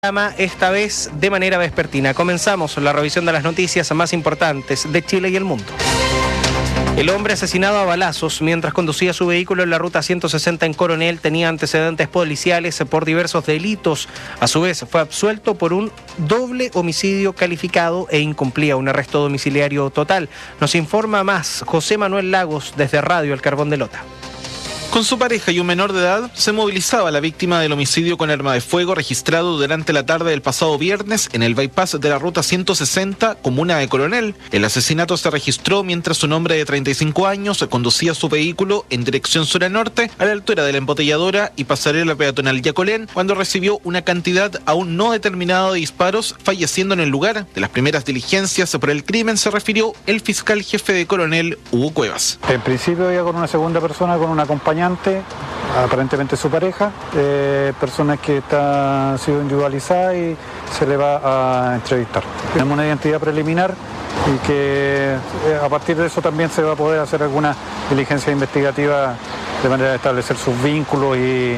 Esta vez de manera vespertina. Comenzamos la revisión de las noticias más importantes de Chile y el mundo. El hombre asesinado a balazos mientras conducía su vehículo en la ruta 160 en Coronel tenía antecedentes policiales por diversos delitos. A su vez fue absuelto por un doble homicidio calificado e incumplía un arresto domiciliario total. Nos informa más José Manuel Lagos desde Radio El Carbón de Lota. Con su pareja y un menor de edad, se movilizaba la víctima del homicidio con arma de fuego registrado durante la tarde del pasado viernes en el bypass de la ruta 160, comuna de Coronel. El asesinato se registró mientras un hombre de 35 años conducía su vehículo en dirección sur a norte, a la altura de la embotelladora y pasarela peatonal Yacolén, cuando recibió una cantidad aún no determinada de disparos, falleciendo en el lugar. De las primeras diligencias por el crimen se refirió el fiscal jefe de Coronel, Hugo Cuevas. En principio iba con una segunda persona, con un acompañante, aparentemente su pareja, persona que ha sido individualizada y se le va a entrevistar. Tenemos una identidad preliminar y que a partir de eso también se va a poder hacer alguna diligencia investigativa de manera de establecer sus vínculos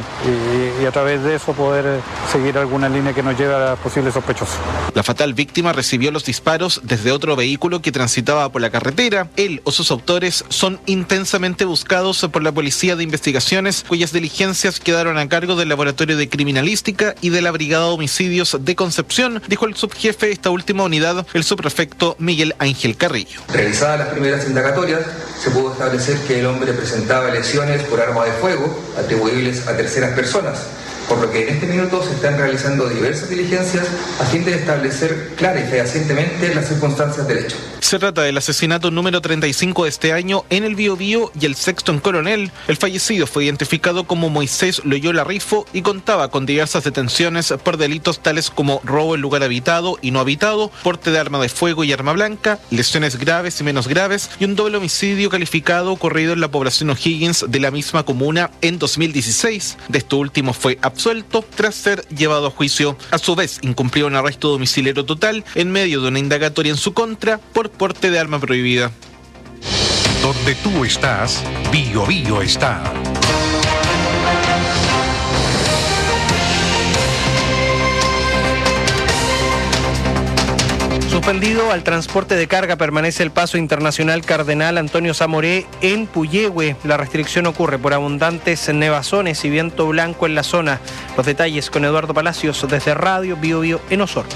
y a través de eso poder seguir alguna línea que nos lleve a posibles sospechosos. La fatal víctima recibió los disparos desde otro vehículo que transitaba por la carretera. Él o sus autores son intensamente buscados por la Policía de Investigaciones, cuyas diligencias quedaron a cargo del Laboratorio de Criminalística y de la Brigada de Homicidios de Concepción, dijo el subjefe de esta última unidad, el subprefecto Miguel Ángel Carrillo. Realizadas las primeras indagatorias, se pudo establecer que el hombre presentaba lesiones por arma de fuego atribuibles a terceras personas, por lo que en este minuto se están realizando diversas diligencias a fin de establecer clara y fehacientemente las circunstancias del hecho. Se trata del asesinato número 35 de este año en el Biobío y el sexto en Coronel. El fallecido fue identificado como Moisés Loyola Rifo y contaba con diversas detenciones por delitos tales como robo en lugar habitado y no habitado, porte de arma de fuego y arma blanca, lesiones graves y menos graves y un doble homicidio calificado ocurrido en la población O'Higgins de la misma comuna en 2016. De esto último fue absuelto tras ser llevado a juicio. A su vez, incumplió un arresto domiciliario total en medio de una indagatoria en su contra por porte de arma prohibida. Donde tú estás, Biobío está. Suspendido al transporte de carga permanece el paso internacional Cardenal Antonio Zamoré en Puyehue. La restricción ocurre por abundantes nevazones y viento blanco en la zona. Los detalles con Eduardo Palacios desde Radio Biobío en Osorno.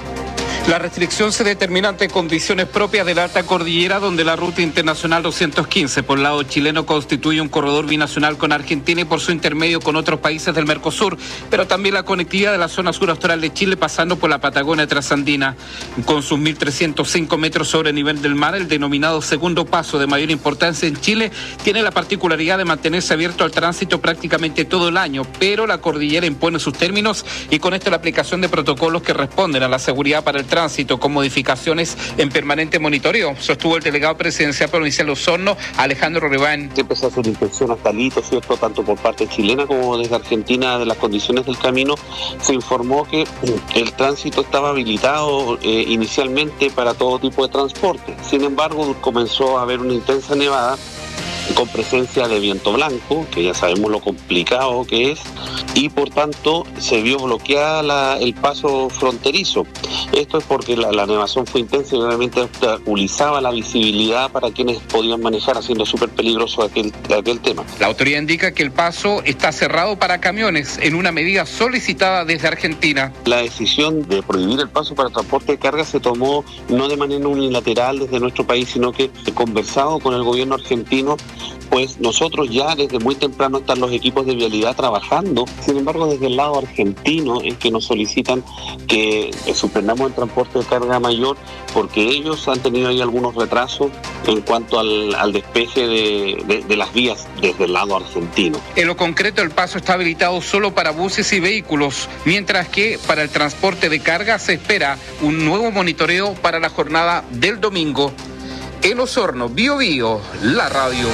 La restricción se determina ante condiciones propias de la alta cordillera, donde la ruta internacional 215 por el lado chileno constituye un corredor binacional con Argentina y por su intermedio con otros países del Mercosur, pero también la conectividad de la zona sur austral de Chile pasando por la Patagonia trasandina. Con sus 1.305 metros sobre nivel del mar, el denominado segundo paso de mayor importancia en Chile tiene la particularidad de mantenerse abierto al tránsito prácticamente todo el año, pero la cordillera impone sus términos y con esto la aplicación de protocolos que responden a la seguridad para el tránsito con modificaciones en permanente monitoreo, sostuvo el delegado presidencial provincial de Osorno, Alejandro Ribán. Siempre se hace una inspección hasta Lito, ¿cierto? Tanto por parte chilena como desde Argentina de las condiciones del camino. Se informó que el tránsito estaba habilitado inicialmente para todo tipo de transporte. Sin embargo, comenzó a haber una intensa nevada con presencia de viento blanco, que ya sabemos lo complicado que es, y por tanto se vio bloqueada el paso fronterizo. Esto es porque la nevazón fue intensa y obviamente obstaculizaba la visibilidad para quienes podían manejar, haciendo súper peligroso aquel tema. La autoridad indica que el paso está cerrado para camiones en una medida solicitada desde Argentina. La decisión de prohibir el paso para transporte de carga se tomó no de manera unilateral desde nuestro país, sino que conversado con el gobierno argentino, pues nosotros ya desde muy temprano están los equipos de vialidad trabajando. Sin embargo, desde el lado argentino es que nos solicitan que suspendamos el transporte de carga mayor porque ellos han tenido ahí algunos retrasos en cuanto al despeje de las vías desde el lado argentino. En lo concreto, el paso está habilitado solo para buses y vehículos, mientras que para el transporte de carga se espera un nuevo monitoreo para la jornada del domingo. En Osorno, Biobío, la radio.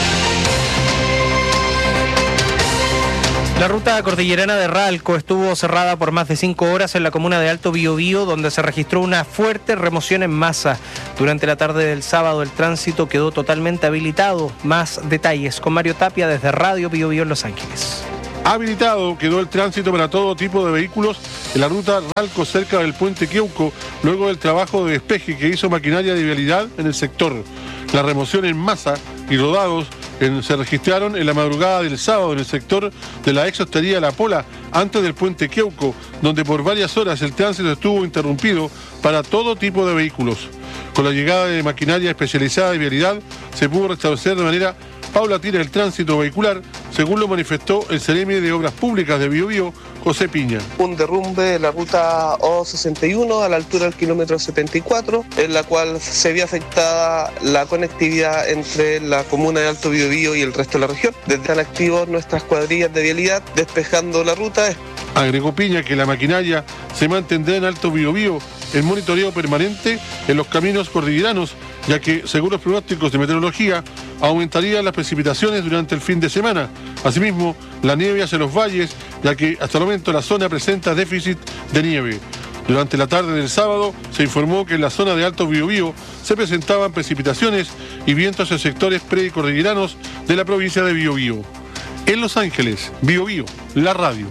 La ruta cordillerana de Ralco estuvo cerrada por más de 5 horas en la comuna de Alto Biobío, donde se registró una fuerte remoción en masa. Durante la tarde del sábado el tránsito quedó totalmente habilitado. Más detalles con Mario Tapia desde Radio Biobío en Los Ángeles. Habilitado quedó el tránsito para todo tipo de vehículos en la ruta Ralco cerca del puente Queuco, luego del trabajo de despeje que hizo maquinaria de vialidad en el sector. La remoción en masa y rodados se registraron en la madrugada del sábado en el sector de la ex hostería La Pola, antes del puente Queuco, donde por varias horas el tránsito estuvo interrumpido para todo tipo de vehículos. Con la llegada de maquinaria especializada de vialidad, se pudo restablecer de manera paulatina el tránsito vehicular, según lo manifestó el Seremi de Obras Públicas de Biobío, José Piña. Un derrumbe de la ruta O61 a la altura del kilómetro 74, en la cual se vio afectada la conectividad entre la comuna de Alto Biobío y el resto de la región. Están activos nuestras cuadrillas de vialidad despejando la ruta. Agregó Piña que la maquinaria se mantendrá en Alto Biobío en monitoreo permanente en los caminos cordilleranos, ya que, según los pronósticos de meteorología, aumentarían las precipitaciones durante el fin de semana. Asimismo, la nieve hacia los valles, ya que hasta el momento la zona presenta déficit de nieve. Durante la tarde del sábado se informó que en la zona de Alto Biobío se presentaban precipitaciones y vientos en sectores precordilleranos de la provincia de Biobío. En Los Ángeles, Biobío, la radio.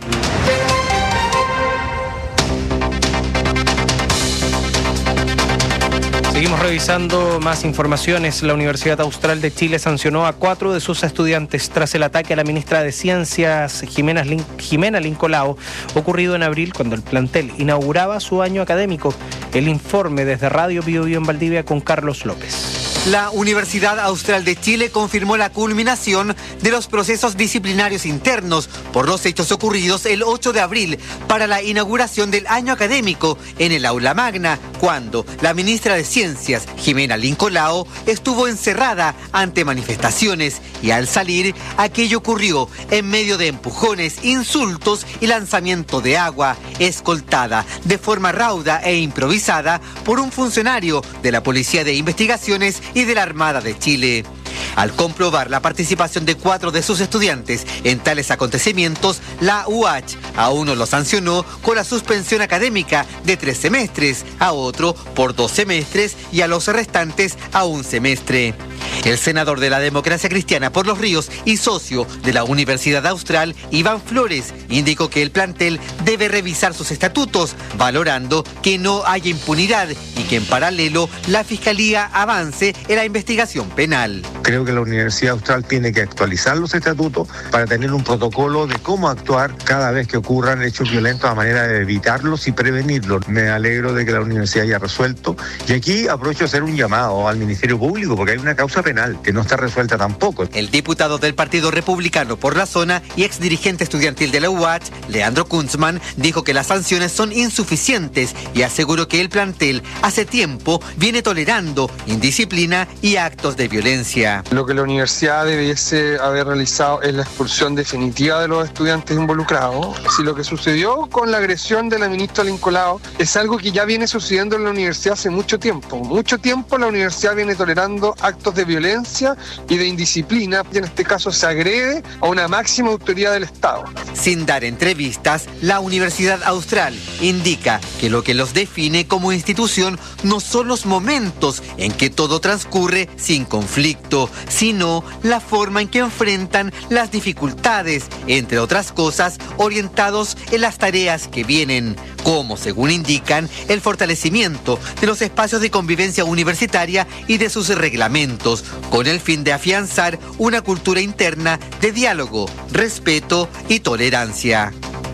Seguimos revisando más informaciones. La Universidad Austral de Chile sancionó a 4 de sus estudiantes tras el ataque a la ministra de Ciencias, Jimena Lincolao, ocurrido en abril cuando el plantel inauguraba su año académico. El informe desde Radio Biobío en Valdivia con Carlos López. La Universidad Austral de Chile confirmó la culminación de los procesos disciplinarios internos por los hechos ocurridos el 8 de abril para la inauguración del año académico en el aula magna, cuando la ministra de Ciencias, Jimena Lincolao, estuvo encerrada ante manifestaciones y al salir, aquello ocurrió en medio de empujones, insultos y lanzamiento de agua, escoltada de forma rauda e improvisada por un funcionario de la Policía de Investigaciones y de la Armada de Chile. Al comprobar la participación de 4 de sus estudiantes en tales acontecimientos, la UH a uno lo sancionó con la suspensión académica de 3 semestres, a otro por 2 semestres y a los restantes a 1 semestre. El senador de la Democracia Cristiana por Los Ríos y socio de la Universidad Austral, Iván Flores, indicó que el plantel debe revisar sus estatutos, valorando que no haya impunidad y que en paralelo la Fiscalía avance en la investigación penal. Creo que la Universidad Austral tiene que actualizar los estatutos para tener un protocolo de cómo actuar cada vez que ocurran hechos violentos a manera de evitarlos y prevenirlos. Me alegro de que la universidad haya resuelto. Y aquí aprovecho a hacer un llamado al Ministerio Público porque hay una causa penal que no está resuelta tampoco. El diputado del Partido Republicano por la zona y exdirigente estudiantil de la UH, Leandro Kunzman, dijo que las sanciones son insuficientes y aseguró que el plantel hace tiempo viene tolerando indisciplina y actos de violencia. Lo que la universidad debiese haber realizado es la expulsión definitiva de los estudiantes involucrados. Si lo que sucedió con la agresión de la ministra Lincolao es algo que ya viene sucediendo en la universidad hace mucho tiempo la universidad viene tolerando actos de violencia y de indisciplina, y en este caso se agrede a una máxima autoridad del Estado. Sin dar entrevistas, la Universidad Austral indica que lo que los define como institución no son los momentos en que todo transcurre sin conflicto, sino la forma en que enfrentan las dificultades, entre otras cosas, orientados en las tareas que vienen, como, según indican, el fortalecimiento de los espacios de convivencia universitaria y de sus reglamentos, con el fin de afianzar una cultura interna de diálogo, respeto y tolerancia.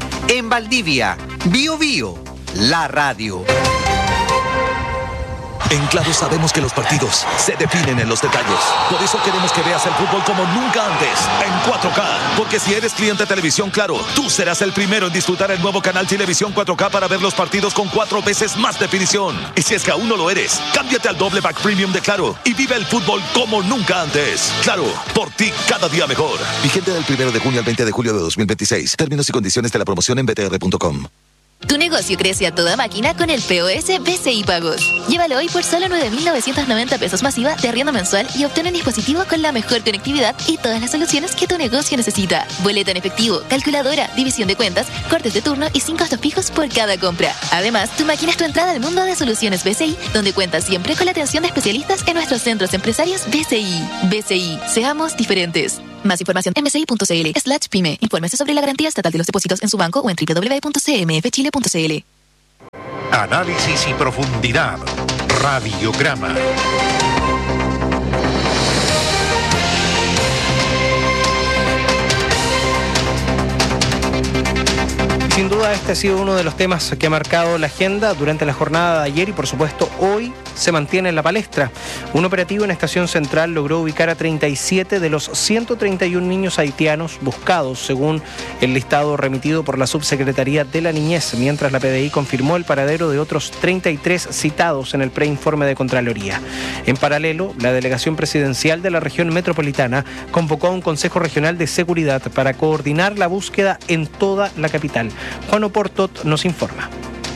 En Valdivia, Biobío, la radio. En Claro sabemos que los partidos se definen en los detalles. Por eso queremos que veas el fútbol como nunca antes, en 4K. Porque si eres cliente de Televisión Claro, tú serás el primero en disfrutar el nuevo canal Televisión 4K para ver los partidos con 4 veces más definición. Y si es que aún no lo eres, cámbiate al doble pack premium de Claro y vive el fútbol como nunca antes. Claro, por ti cada día mejor. Vigente del 1 de junio al 20 de julio de 2026. Términos y condiciones de la promoción en btr.com. Tu negocio crece a toda máquina con el POS BCI Pagos. Llévalo hoy por solo 9.990 pesos masiva de arriendo mensual y obtén un dispositivo con la mejor conectividad y todas las soluciones que tu negocio necesita. Boleta en efectivo, calculadora, división de cuentas, cortes de turno y sin costos fijos por cada compra. Además, tu máquina es tu entrada al mundo de soluciones BCI, donde cuentas siempre con la atención de especialistas en nuestros centros empresarios BCI. BCI, seamos diferentes. Más información en mci.cl/pyme. Infórmese sobre la garantía estatal de los depósitos en su banco o en www.cmfchile.cl. Análisis y profundidad. Radiograma. Sin duda este ha sido uno de los temas que ha marcado la agenda durante la jornada de ayer y por supuesto hoy se mantiene en la palestra. Un operativo en Estación Central logró ubicar a 37 de los 131 niños haitianos buscados según el listado remitido por la Subsecretaría de la Niñez, mientras la PDI confirmó el paradero de otros 33 citados en el preinforme de Contraloría. En paralelo, la Delegación Presidencial de la Región Metropolitana convocó a un Consejo Regional de Seguridad para coordinar la búsqueda en toda la capital. Juan Oportot nos informa.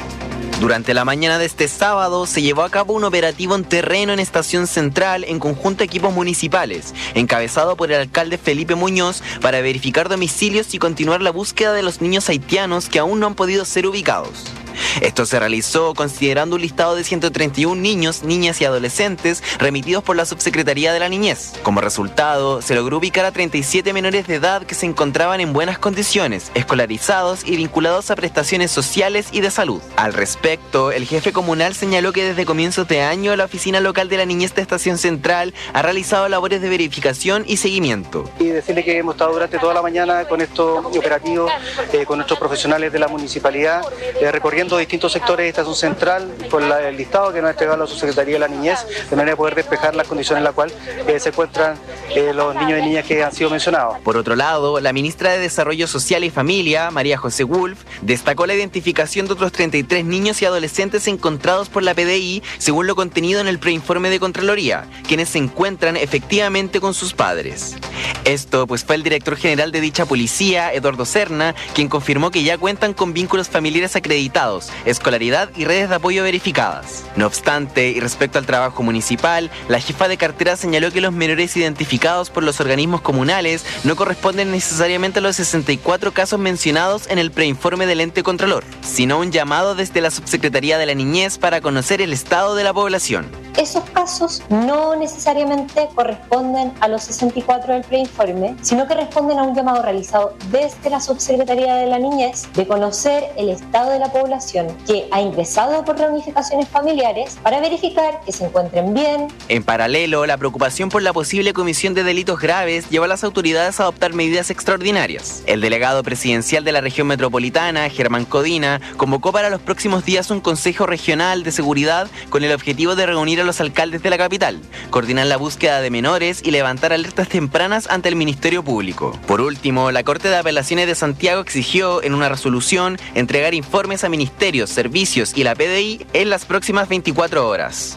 Durante la mañana de este sábado se llevó a cabo un operativo en terreno en Estación Central en conjunto a equipos municipales, encabezado por el alcalde Felipe Muñoz, para verificar domicilios y continuar la búsqueda de los niños haitianos que aún no han podido ser ubicados. Esto se realizó considerando un listado de 131 niños, niñas y adolescentes remitidos por la Subsecretaría de la Niñez. Como resultado, se logró ubicar a 37 menores de edad que se encontraban en buenas condiciones, escolarizados y vinculados a prestaciones sociales y de salud. Al respecto, el jefe comunal señaló que desde comienzos de año la Oficina Local de la Niñez de Estación Central ha realizado labores de verificación y seguimiento. Y decirle que hemos estado durante toda la mañana con estos operativos, con nuestros profesionales de la municipalidad, recorriendo distintos sectores de Estación Central con el listado que nos ha entregado la Subsecretaría de la Niñez, de manera de poder despejar las condiciones en las cuales se encuentran los niños y niñas que han sido mencionados. Por otro lado, la ministra de Desarrollo Social y Familia, María José Wolf, destacó la identificación de otros 33 niños y adolescentes encontrados por la PDI, según lo contenido en el preinforme de Contraloría, quienes se encuentran efectivamente con sus padres. Esto pues fue el director general de dicha policía, Eduardo Serna, quien confirmó que ya cuentan con vínculos familiares acreditados, escolaridad y redes de apoyo verificadas. No obstante, y respecto al trabajo municipal, la jefa de cartera señaló que los menores identificados por los organismos comunales no corresponden necesariamente a los 64 casos mencionados en el preinforme del ente contralor, sino un llamado desde la Subsecretaría de la Niñez para conocer el estado de la población. Esos casos no necesariamente corresponden a los 64 del preinforme, sino que responden a un llamado realizado desde la Subsecretaría de la Niñez de conocer el estado de la población que ha ingresado por reunificaciones familiares para verificar que se encuentren bien. En paralelo, la preocupación por la posible comisión de delitos graves llevó a las autoridades a adoptar medidas extraordinarias. El delegado presidencial de la región metropolitana, Germán Codina, convocó para los próximos días un Consejo Regional de Seguridad con el objetivo de reunir a los alcaldes de la capital, coordinar la búsqueda de menores y levantar alertas tempranas ante el Ministerio Público. Por último, la Corte de Apelaciones de Santiago exigió en una resolución entregar informes a ministerios, servicios y la PDI en las próximas 24 horas.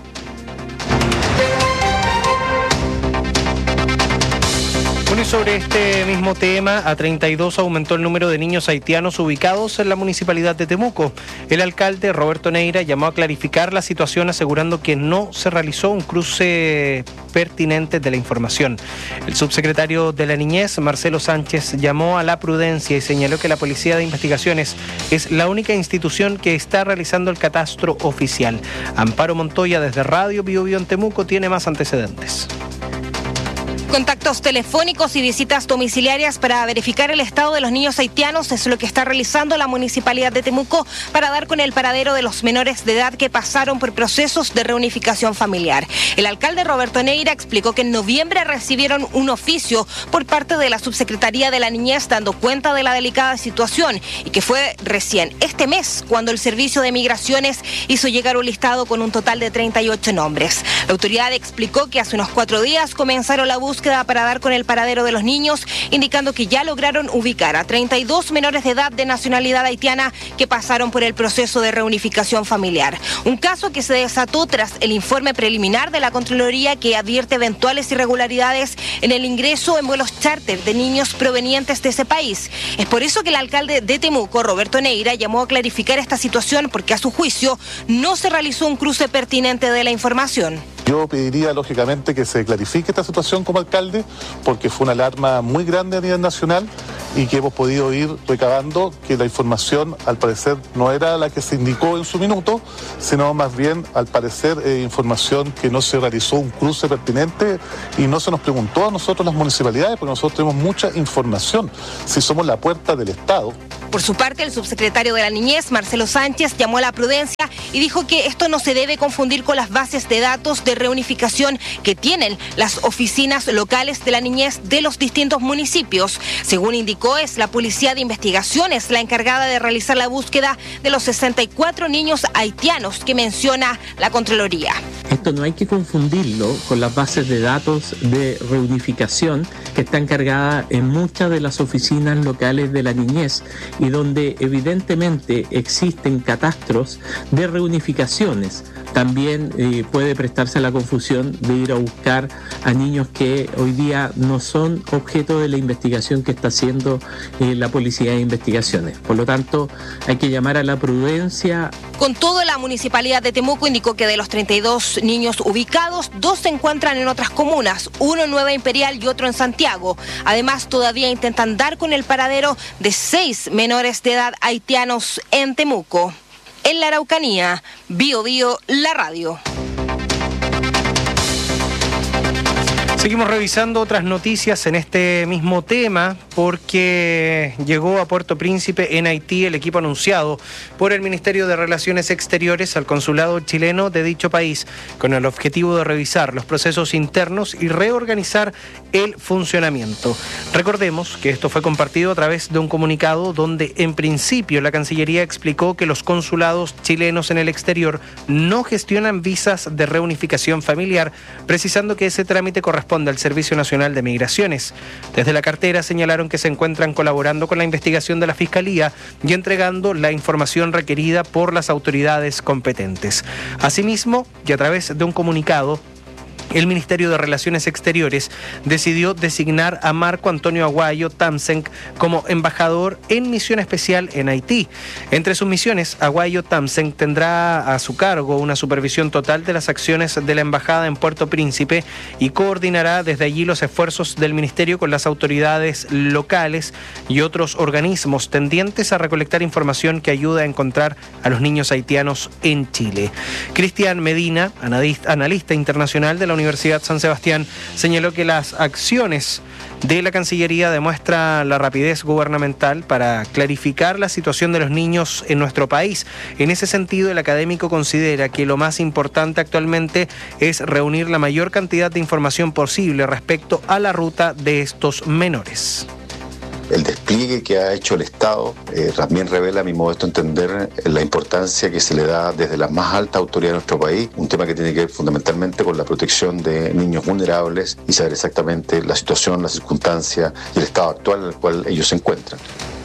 Bueno, y sobre este mismo tema, a 32 aumentó el número de niños haitianos ubicados en la municipalidad de Temuco. El alcalde Roberto Neira llamó a clarificar la situación asegurando que no se realizó un cruce pertinente de la información. El subsecretario de la Niñez, Marcelo Sánchez, llamó a la prudencia y señaló que la Policía de Investigaciones es la única institución que está realizando el catastro oficial. Amparo Montoya desde Radio Bio Bio en Temuco tiene más antecedentes. Contactos telefónicos y visitas domiciliarias para verificar el estado de los niños haitianos es lo que está realizando la Municipalidad de Temuco para dar con el paradero de los menores de edad que pasaron por procesos de reunificación familiar. El alcalde Roberto Neira explicó que en noviembre recibieron un oficio por parte de la Subsecretaría de la Niñez dando cuenta de la delicada situación y que fue recién este mes cuando el Servicio de Migraciones hizo llegar un listado con un total de 38 nombres. La autoridad explicó que hace unos 4 días comenzaron la búsqueda para dar con el paradero de los niños, indicando que ya lograron ubicar a 32 menores de edad de nacionalidad haitiana que pasaron por el proceso de reunificación familiar. Un caso que se desató tras el informe preliminar de la Contraloría que advierte eventuales irregularidades en el ingreso en vuelos charter de niños provenientes de ese país. Es por eso que el alcalde de Temuco, Roberto Neira, llamó a clarificar esta situación porque a su juicio no se realizó un cruce pertinente de la información. Yo pediría, lógicamente, que se clarifique esta situación como alcalde, porque fue una alarma muy grande a nivel nacional y que hemos podido ir recabando que la información, al parecer, no era la que se indicó en su minuto, sino más bien, al parecer, información que no se realizó un cruce pertinente y no se nos preguntó a nosotros las municipalidades, porque nosotros tenemos mucha información. Si somos la puerta del Estado. Por su parte, el subsecretario de la Niñez, Marcelo Sánchez, llamó a la prudencia y dijo que esto no se debe confundir con las bases de datos de reunificación que tienen las oficinas locales de la niñez de los distintos municipios. Según indicó, es la Policía de Investigaciones la encargada de realizar la búsqueda de los 64 niños haitianos que menciona la Contraloría. Esto no hay que confundirlo con las bases de datos de reunificación que están cargadas en muchas de las oficinas locales de la niñez y donde evidentemente existen catastros de reunificaciones. También puede prestarse a la confusión de ir a buscar a niños que hoy día no son objeto de la investigación que está haciendo la Policía de Investigaciones. Por lo tanto, hay que llamar a la prudencia. Con todo, la Municipalidad de Temuco indicó que de los 32 niños ubicados, 2 se encuentran en otras comunas, uno en Nueva Imperial y otro en Santiago. Además, todavía intentan dar con el paradero de 6 menores de edad haitianos en Temuco. En la Araucanía, Bio Bio, la radio. Seguimos revisando otras noticias en este mismo tema porque llegó a Puerto Príncipe en Haití el equipo anunciado por el Ministerio de Relaciones Exteriores al consulado chileno de dicho país con el objetivo de revisar los procesos internos y reorganizar el funcionamiento. Recordemos que esto fue compartido a través de un comunicado donde en principio la Cancillería explicó que los consulados chilenos en el exterior no gestionan visas de reunificación familiar, precisando que ese trámite corresponde al Servicio Nacional de Migraciones. Desde la cartera señalaron que se encuentran colaborando con la investigación de la Fiscalía y entregando la información requerida por las autoridades competentes. Asimismo, y a través de un comunicado, el Ministerio de Relaciones Exteriores decidió designar a Marco Antonio Aguayo Tamsenk como embajador en misión especial en Haití. Entre sus misiones, Aguayo Tamsenk tendrá a su cargo una supervisión total de las acciones de la embajada en Puerto Príncipe y coordinará desde allí los esfuerzos del Ministerio con las autoridades locales y otros organismos tendientes a recolectar información que ayude a encontrar a los niños haitianos en Chile. Cristian Medina, analista internacional de la Universidad San Sebastián, señaló que las acciones de la Cancillería demuestran la rapidez gubernamental para clarificar la situación de los niños en nuestro país. En ese sentido, el académico considera que lo más importante actualmente es reunir la mayor cantidad de información posible respecto a la ruta de estos menores. El despliegue que ha hecho el Estado también revela, a mi modesto entender, la importancia que se le da desde la más alta autoridad de nuestro país, un tema que tiene que ver fundamentalmente con la protección de niños vulnerables y saber exactamente la situación, la circunstancia y el estado actual en el cual ellos se encuentran.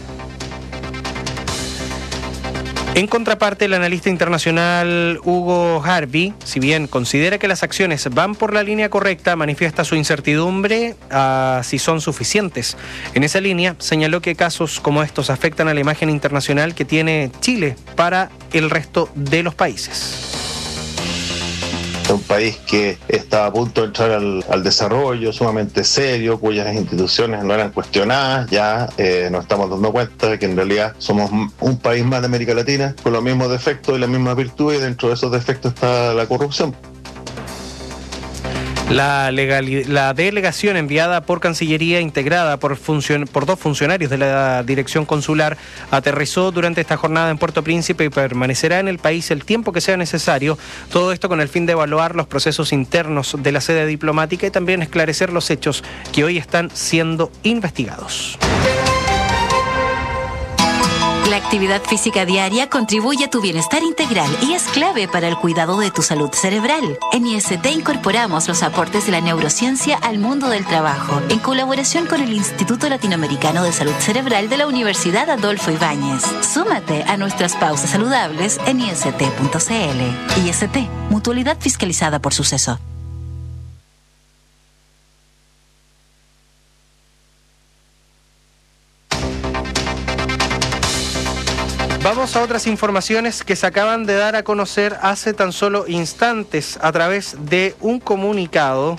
En contraparte, el analista internacional Hugo Harvey, si bien considera que las acciones van por la línea correcta, manifiesta su incertidumbre a si son suficientes. En esa línea, señaló que casos como estos afectan a la imagen internacional que tiene Chile para el resto de los países. Un país que está a punto de entrar al desarrollo, sumamente serio, cuyas instituciones no eran cuestionadas. Ya nos estamos dando cuenta de que en realidad somos un país más de América Latina con los mismos defectos y las mismas virtudes, y dentro de esos defectos está la corrupción. La delegación enviada por Cancillería, integrada por 2 funcionarios de la Dirección Consular, aterrizó durante esta jornada en Puerto Príncipe y permanecerá en el país el tiempo que sea necesario. Todo esto con el fin de evaluar los procesos internos de la sede diplomática y también esclarecer los hechos que hoy están siendo investigados. La actividad física diaria contribuye a tu bienestar integral y es clave para el cuidado de tu salud cerebral. En IST incorporamos los aportes de la neurociencia al mundo del trabajo, en colaboración con el Instituto Latinoamericano de Salud Cerebral de la Universidad Adolfo Ibáñez. Súmate a nuestras pausas saludables en ist.cl. IST, mutualidad fiscalizada por Suceso. Vamos Vamos a otras informaciones que se acaban de dar a conocer hace tan solo instantes a través de un comunicado.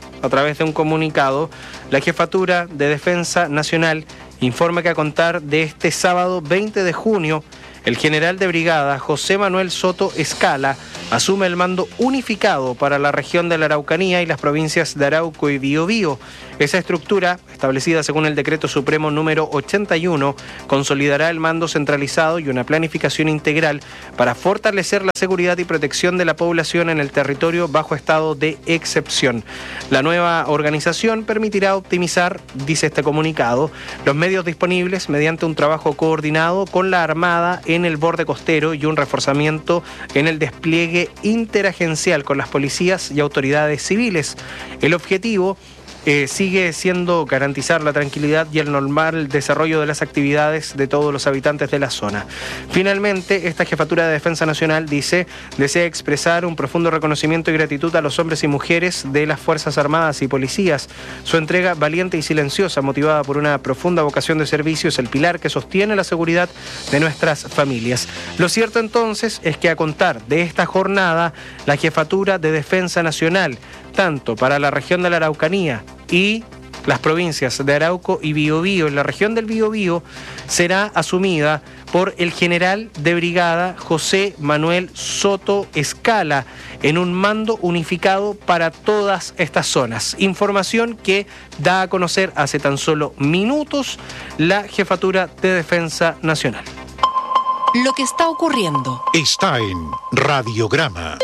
La Jefatura de Defensa Nacional informa que a contar de este sábado 20 de junio, el general de brigada José Manuel Soto Escala asume el mando unificado para la región de la Araucanía y las provincias de Arauco y Biobío. Esa estructura, establecida según el Decreto Supremo número 81, consolidará el mando centralizado y una planificación integral para fortalecer la seguridad y protección de la población en el territorio bajo estado de excepción. La nueva organización permitirá optimizar, dice este comunicado, los medios disponibles mediante un trabajo coordinado con la Armada en el borde costero y un reforzamiento en el despliegue interagencial con las policías y autoridades civiles. El objetivo sigue siendo garantizar la tranquilidad y el normal desarrollo de las actividades de todos los habitantes de la zona. Finalmente, esta Jefatura de Defensa Nacional, dice, desea expresar un profundo reconocimiento y gratitud a los hombres y mujeres de las Fuerzas Armadas y Policías. Su entrega valiente y silenciosa, motivada por una profunda vocación de servicio, es el pilar que sostiene la seguridad de nuestras familias. Lo cierto entonces es que a contar de esta jornada, la Jefatura de Defensa Nacional, tanto para la región de la Araucanía y las provincias de Arauco y Biobío, en la región del Biobío, será asumida por el general de brigada José Manuel Soto Escala, en un mando unificado para todas estas zonas. Información que da a conocer hace tan solo minutos la Jefatura de Defensa Nacional. Lo que está ocurriendo está en Radiograma.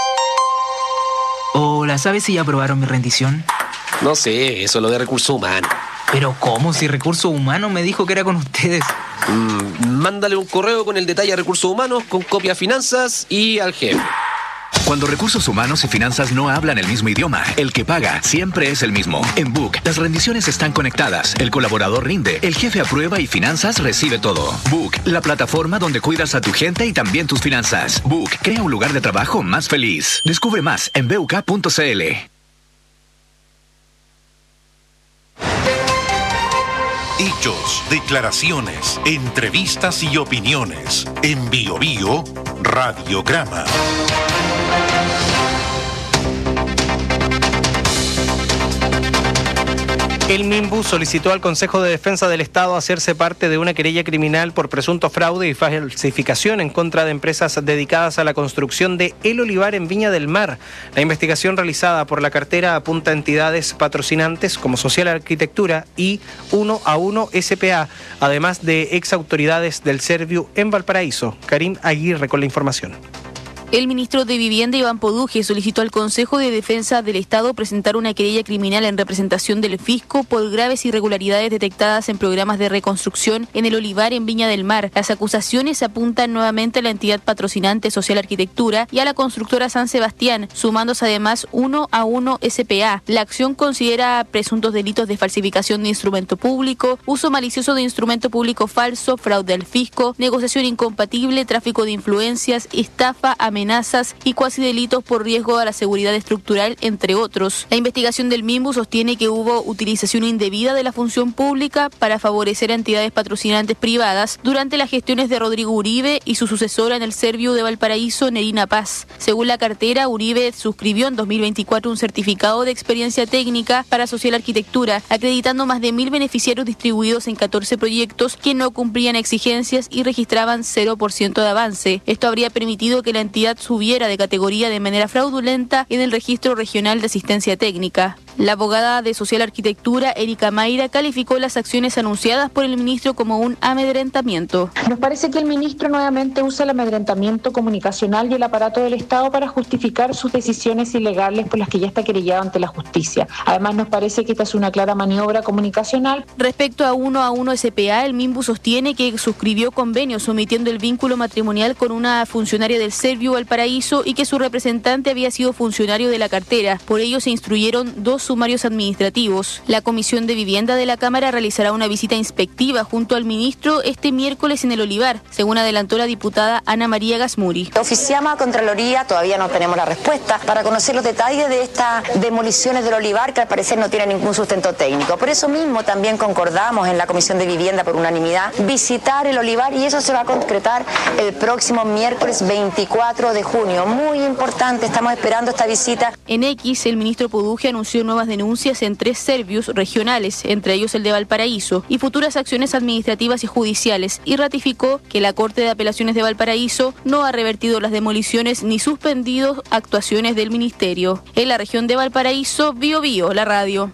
Hola, ¿sabes si ya aprobaron mi rendición? No sé, eso es lo de recursos humanos. ¿Pero cómo? Si recursos humanos me dijo que era con ustedes. Mándale un correo con el detalle a recursos humanos, con copia a finanzas y al jefe. Cuando recursos humanos y finanzas no hablan el mismo idioma, el que paga siempre es el mismo. En Book, las rendiciones están conectadas, el colaborador rinde, el jefe aprueba y finanzas recibe todo. Book, la plataforma donde cuidas a tu gente y también tus finanzas. Book, crea un lugar de trabajo más feliz. Descubre más en buk.cl. Hechos, declaraciones, entrevistas y opiniones. En BioBio, Radiograma. El MINBU solicitó al Consejo de Defensa del Estado hacerse parte de una querella criminal por presunto fraude y falsificación en contra de empresas dedicadas a la construcción de El Olivar en Viña del Mar. La investigación realizada por la cartera apunta a entidades patrocinantes como Social Arquitectura y 1A1 SPA, además de ex autoridades del Serviu en Valparaíso. Karim Aguirre con la información. El ministro de Vivienda, Iván Poduje, solicitó al Consejo de Defensa del Estado presentar una querella criminal en representación del fisco por graves irregularidades detectadas en programas de reconstrucción en El Olivar en Viña del Mar. Las acusaciones apuntan nuevamente a la entidad patrocinante Social Arquitectura y a la constructora San Sebastián, sumándose además 1A1 SPA. La acción considera presuntos delitos de falsificación de instrumento público, uso malicioso de instrumento público falso, fraude al fisco, negociación incompatible, tráfico de influencias, estafa, amenazas y cuasi delitos por riesgo a la seguridad estructural, entre otros. La investigación del MINBU sostiene que hubo utilización indebida de la función pública para favorecer a entidades patrocinantes privadas durante las gestiones de Rodrigo Uribe y su sucesora en el Serviu de Valparaíso, Nerina Paz. Según la cartera, Uribe suscribió en 2024 un certificado de experiencia técnica para Social Arquitectura, acreditando más de 1.000 beneficiarios distribuidos en 14 proyectos que no cumplían exigencias y registraban 0% de avance. Esto habría permitido que la entidad subiera de categoría de manera fraudulenta en el Registro Regional de Asistencia Técnica. La abogada de Social Arquitectura, Erika Mayra, calificó las acciones anunciadas por el ministro como un amedrentamiento. Nos parece que el ministro nuevamente usa el amedrentamiento comunicacional y el aparato del Estado para justificar sus decisiones ilegales por las que ya está querellado ante la justicia. Además, nos parece que esta es una clara maniobra comunicacional. Respecto a 1A1 SPA, el MINBU sostiene que suscribió convenios omitiendo el vínculo matrimonial con una funcionaria del Serviu Valparaíso y que su representante había sido funcionario de la cartera. Por ello se instruyeron 2 sumarios administrativos. La Comisión de Vivienda de la Cámara realizará una visita inspectiva junto al ministro este miércoles en el Olivar, según adelantó la diputada Ana María Gasmuri. Oficiamos a Contraloría, todavía no tenemos la respuesta, para conocer los detalles de estas demoliciones del Olivar, que al parecer no tienen ningún sustento técnico. Por eso mismo también concordamos en la Comisión de Vivienda por unanimidad visitar el Olivar, y eso se va a concretar el próximo miércoles 24 de junio. Muy importante, estamos esperando esta visita. En X, el ministro Poduje anunció nuevas denuncias en 3 servius regionales, entre ellos el de Valparaíso, y futuras acciones administrativas y judiciales, y ratificó que la Corte de Apelaciones de Valparaíso no ha revertido las demoliciones ni suspendido actuaciones del ministerio. En la región de Valparaíso, Bio Bio, la radio.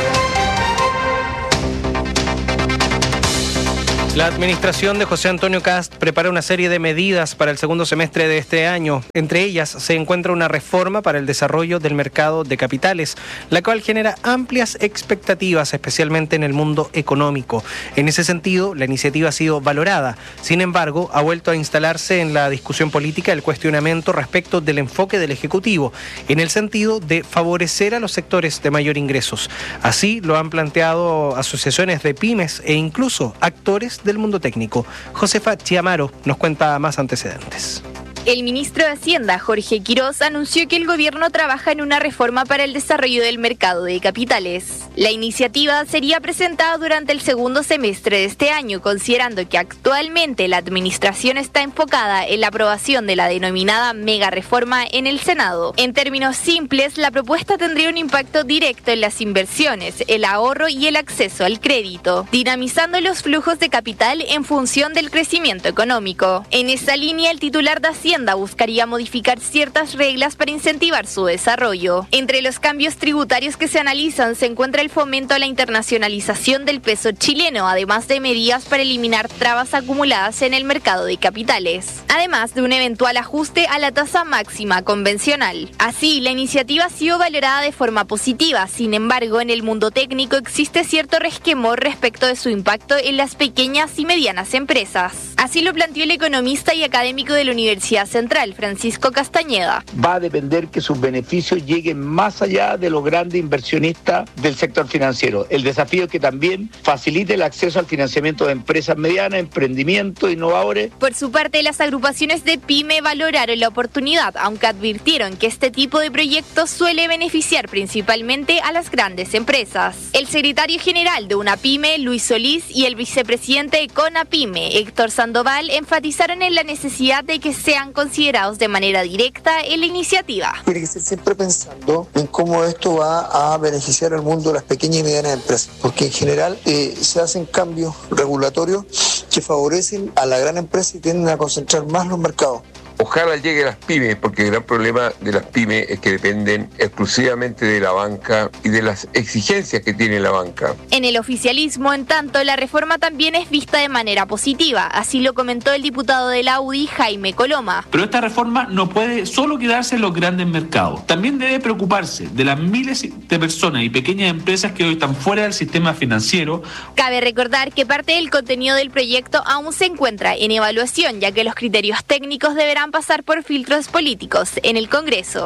La administración de José Antonio Kast prepara una serie de medidas para el segundo semestre de este año. Entre ellas se encuentra una reforma para el desarrollo del mercado de capitales, la cual genera amplias expectativas, especialmente en el mundo económico. En ese sentido, la iniciativa ha sido valorada. Sin embargo, ha vuelto a instalarse en la discusión política el cuestionamiento respecto del enfoque del Ejecutivo, en el sentido de favorecer a los sectores de mayor ingresos. Así lo han planteado asociaciones de pymes e incluso actores del mundo técnico. Josefa Chiamaro nos cuenta más antecedentes. El ministro de Hacienda, Jorge Quiroz, anunció que el gobierno trabaja en una reforma para el desarrollo del mercado de capitales. La iniciativa sería presentada durante el segundo semestre de este año, considerando que actualmente la administración está enfocada en la aprobación de la denominada mega reforma en el Senado. En términos simples, la propuesta tendría un impacto directo en las inversiones, el ahorro y el acceso al crédito, dinamizando los flujos de capital en función del crecimiento económico. En esa línea, el titular de Hacienda buscaría modificar ciertas reglas para incentivar su desarrollo. Entre los cambios tributarios que se analizan se encuentra el fomento a la internacionalización del peso chileno, además de medidas para eliminar trabas acumuladas en el mercado de capitales, además de un eventual ajuste a la tasa máxima convencional. Así, la iniciativa ha sido valorada de forma positiva. Sin embargo, en el mundo técnico existe cierto resquemor respecto de su impacto en las pequeñas y medianas empresas. Así lo planteó el economista y académico de la Universidad Central, Francisco Castañeda. Va a depender que sus beneficios lleguen más allá de los grandes inversionistas del sector financiero. El desafío es que también facilite el acceso al financiamiento de empresas medianas, emprendimientos, innovadores. Por su parte, las agrupaciones de PYME valoraron la oportunidad, aunque advirtieron que este tipo de proyectos suele beneficiar principalmente a las grandes empresas. El secretario general de una PYME, Luis Solís, y el vicepresidente de CONAPYME, Héctor Sandoval, enfatizaron en la necesidad de que sean considerados de manera directa en la iniciativa. Tiene que ser siempre pensando en cómo esto va a beneficiar al mundo de las pequeñas y medianas empresas, porque en general se hacen cambios regulatorios que favorecen a la gran empresa y tienden a concentrar más los mercados. Ojalá llegue a las pymes, porque el gran problema de las pymes es que dependen exclusivamente de la banca y de las exigencias que tiene la banca. En el oficialismo, en tanto, la reforma también es vista de manera positiva. Así lo comentó el diputado de la UDI, Jaime Coloma. Pero esta reforma no puede solo quedarse en los grandes mercados. También debe preocuparse de las miles de personas y pequeñas empresas que hoy están fuera del sistema financiero. Cabe recordar que parte del contenido del proyecto aún se encuentra en evaluación, ya que los criterios técnicos deberán pasar por filtros políticos en el Congreso.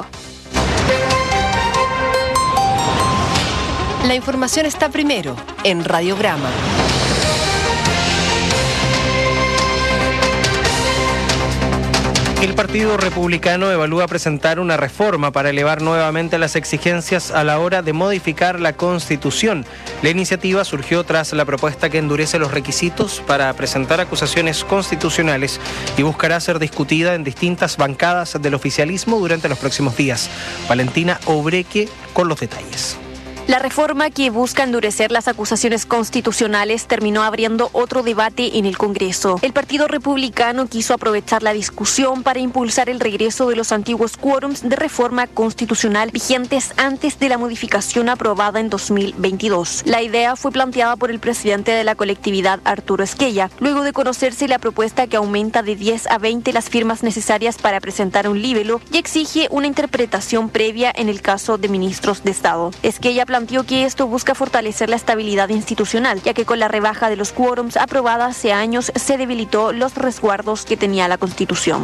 La información está primero en Radiograma. El Partido Republicano evalúa presentar una reforma para elevar nuevamente las exigencias a la hora de modificar la Constitución. La iniciativa surgió tras la propuesta que endurece los requisitos para presentar acusaciones constitucionales y buscará ser discutida en distintas bancadas del oficialismo durante los próximos días. Valentina Obreque con los detalles. La reforma que busca endurecer las acusaciones constitucionales terminó abriendo otro debate en el Congreso. El Partido Republicano quiso aprovechar la discusión para impulsar el regreso de los antiguos quórums de reforma constitucional vigentes antes de la modificación aprobada en 2022. La idea fue planteada por el presidente de la colectividad, Arturo Esquella, luego de conocerse la propuesta que aumenta de 10 a 20 las firmas necesarias para presentar un libelo y exige una interpretación previa en el caso de ministros de Estado. Esquella planteó que esto busca fortalecer la estabilidad institucional, ya que con la rebaja de los quórums aprobada hace años se debilitó los resguardos que tenía la Constitución.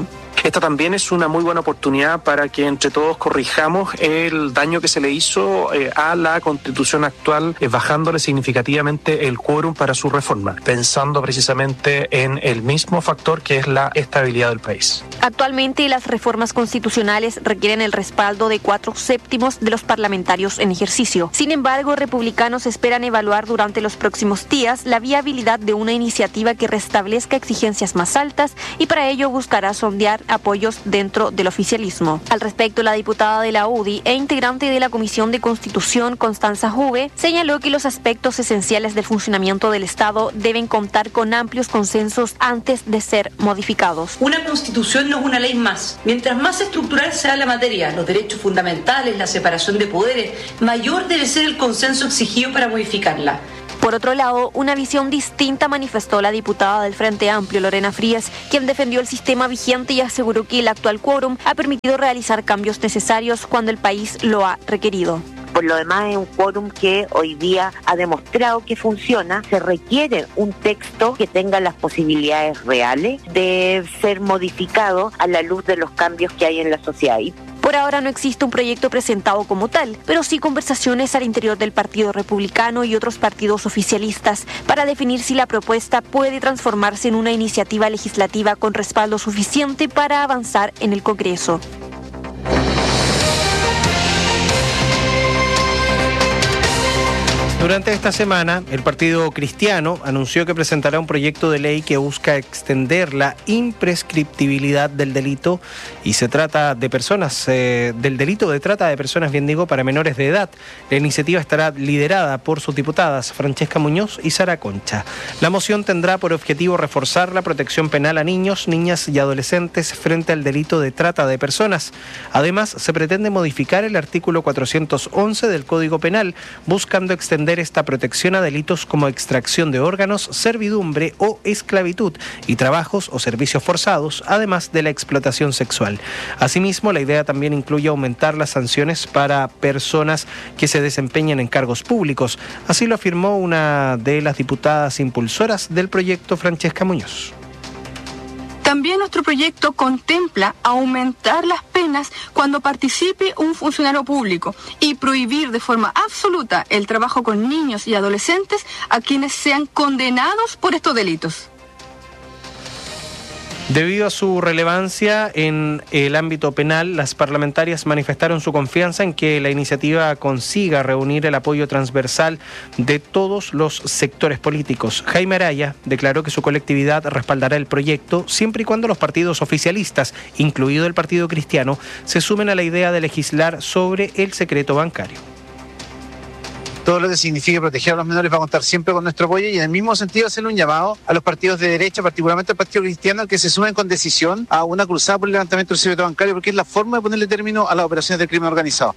esta también es una muy buena oportunidad para que entre todos corrijamos el daño que se le hizo a la Constitución actual, bajándole significativamente el quórum para su reforma, pensando precisamente en el mismo factor que es la estabilidad del país. Actualmente las reformas constitucionales requieren el respaldo de 4/7 de los parlamentarios en ejercicio. Sin embargo, republicanos esperan evaluar durante los próximos días la viabilidad de una iniciativa que restablezca exigencias más altas y para ello buscará sondear apoyos dentro del oficialismo. Al respecto, la diputada de la UDI e integrante de la Comisión de Constitución, Constanza Juve, señaló que los aspectos esenciales del funcionamiento del Estado deben contar con amplios consensos antes de ser modificados. Una constitución no es una ley más. Mientras más estructural sea la materia, los derechos fundamentales, la separación de poderes, mayor debe ser el consenso exigido para modificarla. Por otro lado, una visión distinta manifestó la diputada del Frente Amplio, Lorena Frías, quien defendió el sistema vigente y aseguró que el actual quórum ha permitido realizar cambios necesarios cuando el país lo ha requerido. Por lo demás, es un quórum que hoy día ha demostrado que funciona. Se requiere un texto que tenga las posibilidades reales de ser modificado a la luz de los cambios que hay en la sociedad. Por ahora no existe un proyecto presentado como tal, pero sí conversaciones al interior del Partido Republicano y otros partidos oficialistas para definir si la propuesta puede transformarse en una iniciativa legislativa con respaldo suficiente para avanzar en el Congreso. Durante esta semana, el Partido Cristiano anunció que presentará un proyecto de ley que busca extender la imprescriptibilidad del delito y se trata de personas, del delito de trata de personas, para menores de edad. La iniciativa estará liderada por sus diputadas Francesca Muñoz y Sara Concha. La moción tendrá por objetivo reforzar la protección penal a niños, niñas y adolescentes frente al delito de trata de personas. Además, se pretende modificar el artículo 411 del Código Penal, buscando extender esta protección a delitos como extracción de órganos, servidumbre o esclavitud y trabajos o servicios forzados, además de la explotación sexual. Asimismo, la idea también incluye aumentar las sanciones para personas que se desempeñan en cargos públicos. Así lo afirmó una de las diputadas impulsoras del proyecto, Francesca Muñoz. También nuestro proyecto contempla aumentar las penas cuando participe un funcionario público y prohibir de forma absoluta el trabajo con niños y adolescentes a quienes sean condenados por estos delitos. Debido a su relevancia en el ámbito penal, las parlamentarias manifestaron su confianza en que la iniciativa consiga reunir el apoyo transversal de todos los sectores políticos. Jaime Araya declaró que su colectividad respaldará el proyecto siempre y cuando los partidos oficialistas, incluido el Partido Cristiano, se sumen a la idea de legislar sobre el secreto bancario. Todo lo que signifique proteger a los menores va a contar siempre con nuestro apoyo y en el mismo sentido hacer un llamado a los partidos de derecha, particularmente al Partido Cristiano, que se sumen con decisión a una cruzada por el levantamiento del secreto bancario, porque es la forma de ponerle término a las operaciones del crimen organizado.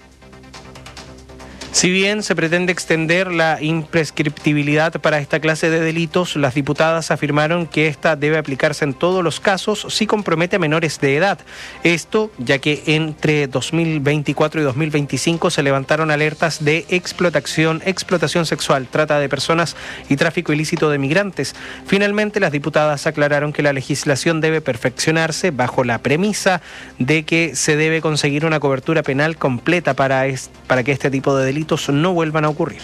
Si bien se pretende extender la imprescriptibilidad para esta clase de delitos, las diputadas afirmaron que esta debe aplicarse en todos los casos si compromete a menores de edad. Esto ya que entre 2024 y 2025 se levantaron alertas de explotación sexual, trata de personas y tráfico ilícito de migrantes. Finalmente, las diputadas aclararon que la legislación debe perfeccionarse bajo la premisa de que se debe conseguir una cobertura penal completa para que este tipo de delitos no vuelvan a ocurrir.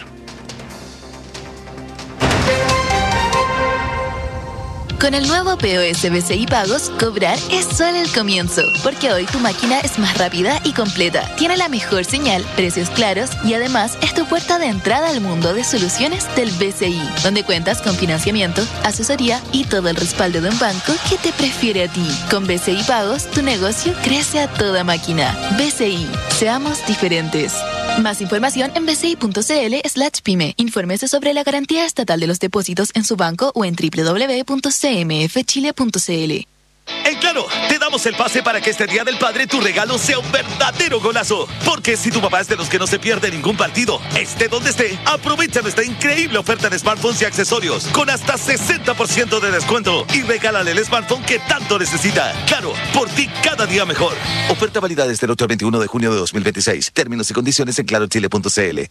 Con el nuevo POS BCI Pagos, cobrar es solo el comienzo, porque hoy tu máquina es más rápida y completa, tiene la mejor señal, precios claros y además es tu puerta de entrada al mundo de soluciones del BCI, donde cuentas con financiamiento, asesoría y todo el respaldo de un banco que te prefiere a ti. Con BCI Pagos, tu negocio crece a toda máquina. BCI, seamos diferentes. Más información en bci.cl/pyme. Infórmese sobre la garantía estatal de los depósitos en su banco o en www.cmfchile.cl. En Claro, te damos el pase para que este Día del Padre tu regalo sea un verdadero golazo. Porque si tu papá es de los que no se pierde ningún partido, esté donde esté, aprovecha nuestra increíble oferta de smartphones y accesorios con hasta 60% de descuento y regálale el smartphone que tanto necesita. Claro, por ti cada día mejor. Oferta válida desde el 8 al 21 de junio de 2026. Términos y condiciones en clarochile.cl.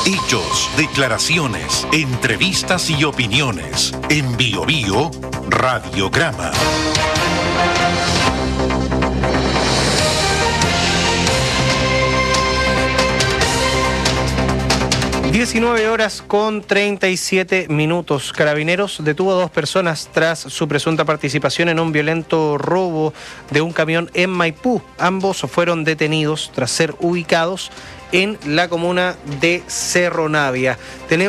Hechos, declaraciones, entrevistas y opiniones. En BioBio, Radiograma. 19:37. Carabineros detuvo a 2 personas tras su presunta participación en un violento robo de un camión en Maipú. Ambos fueron detenidos tras ser ubicados en la comuna de Cerro Navia.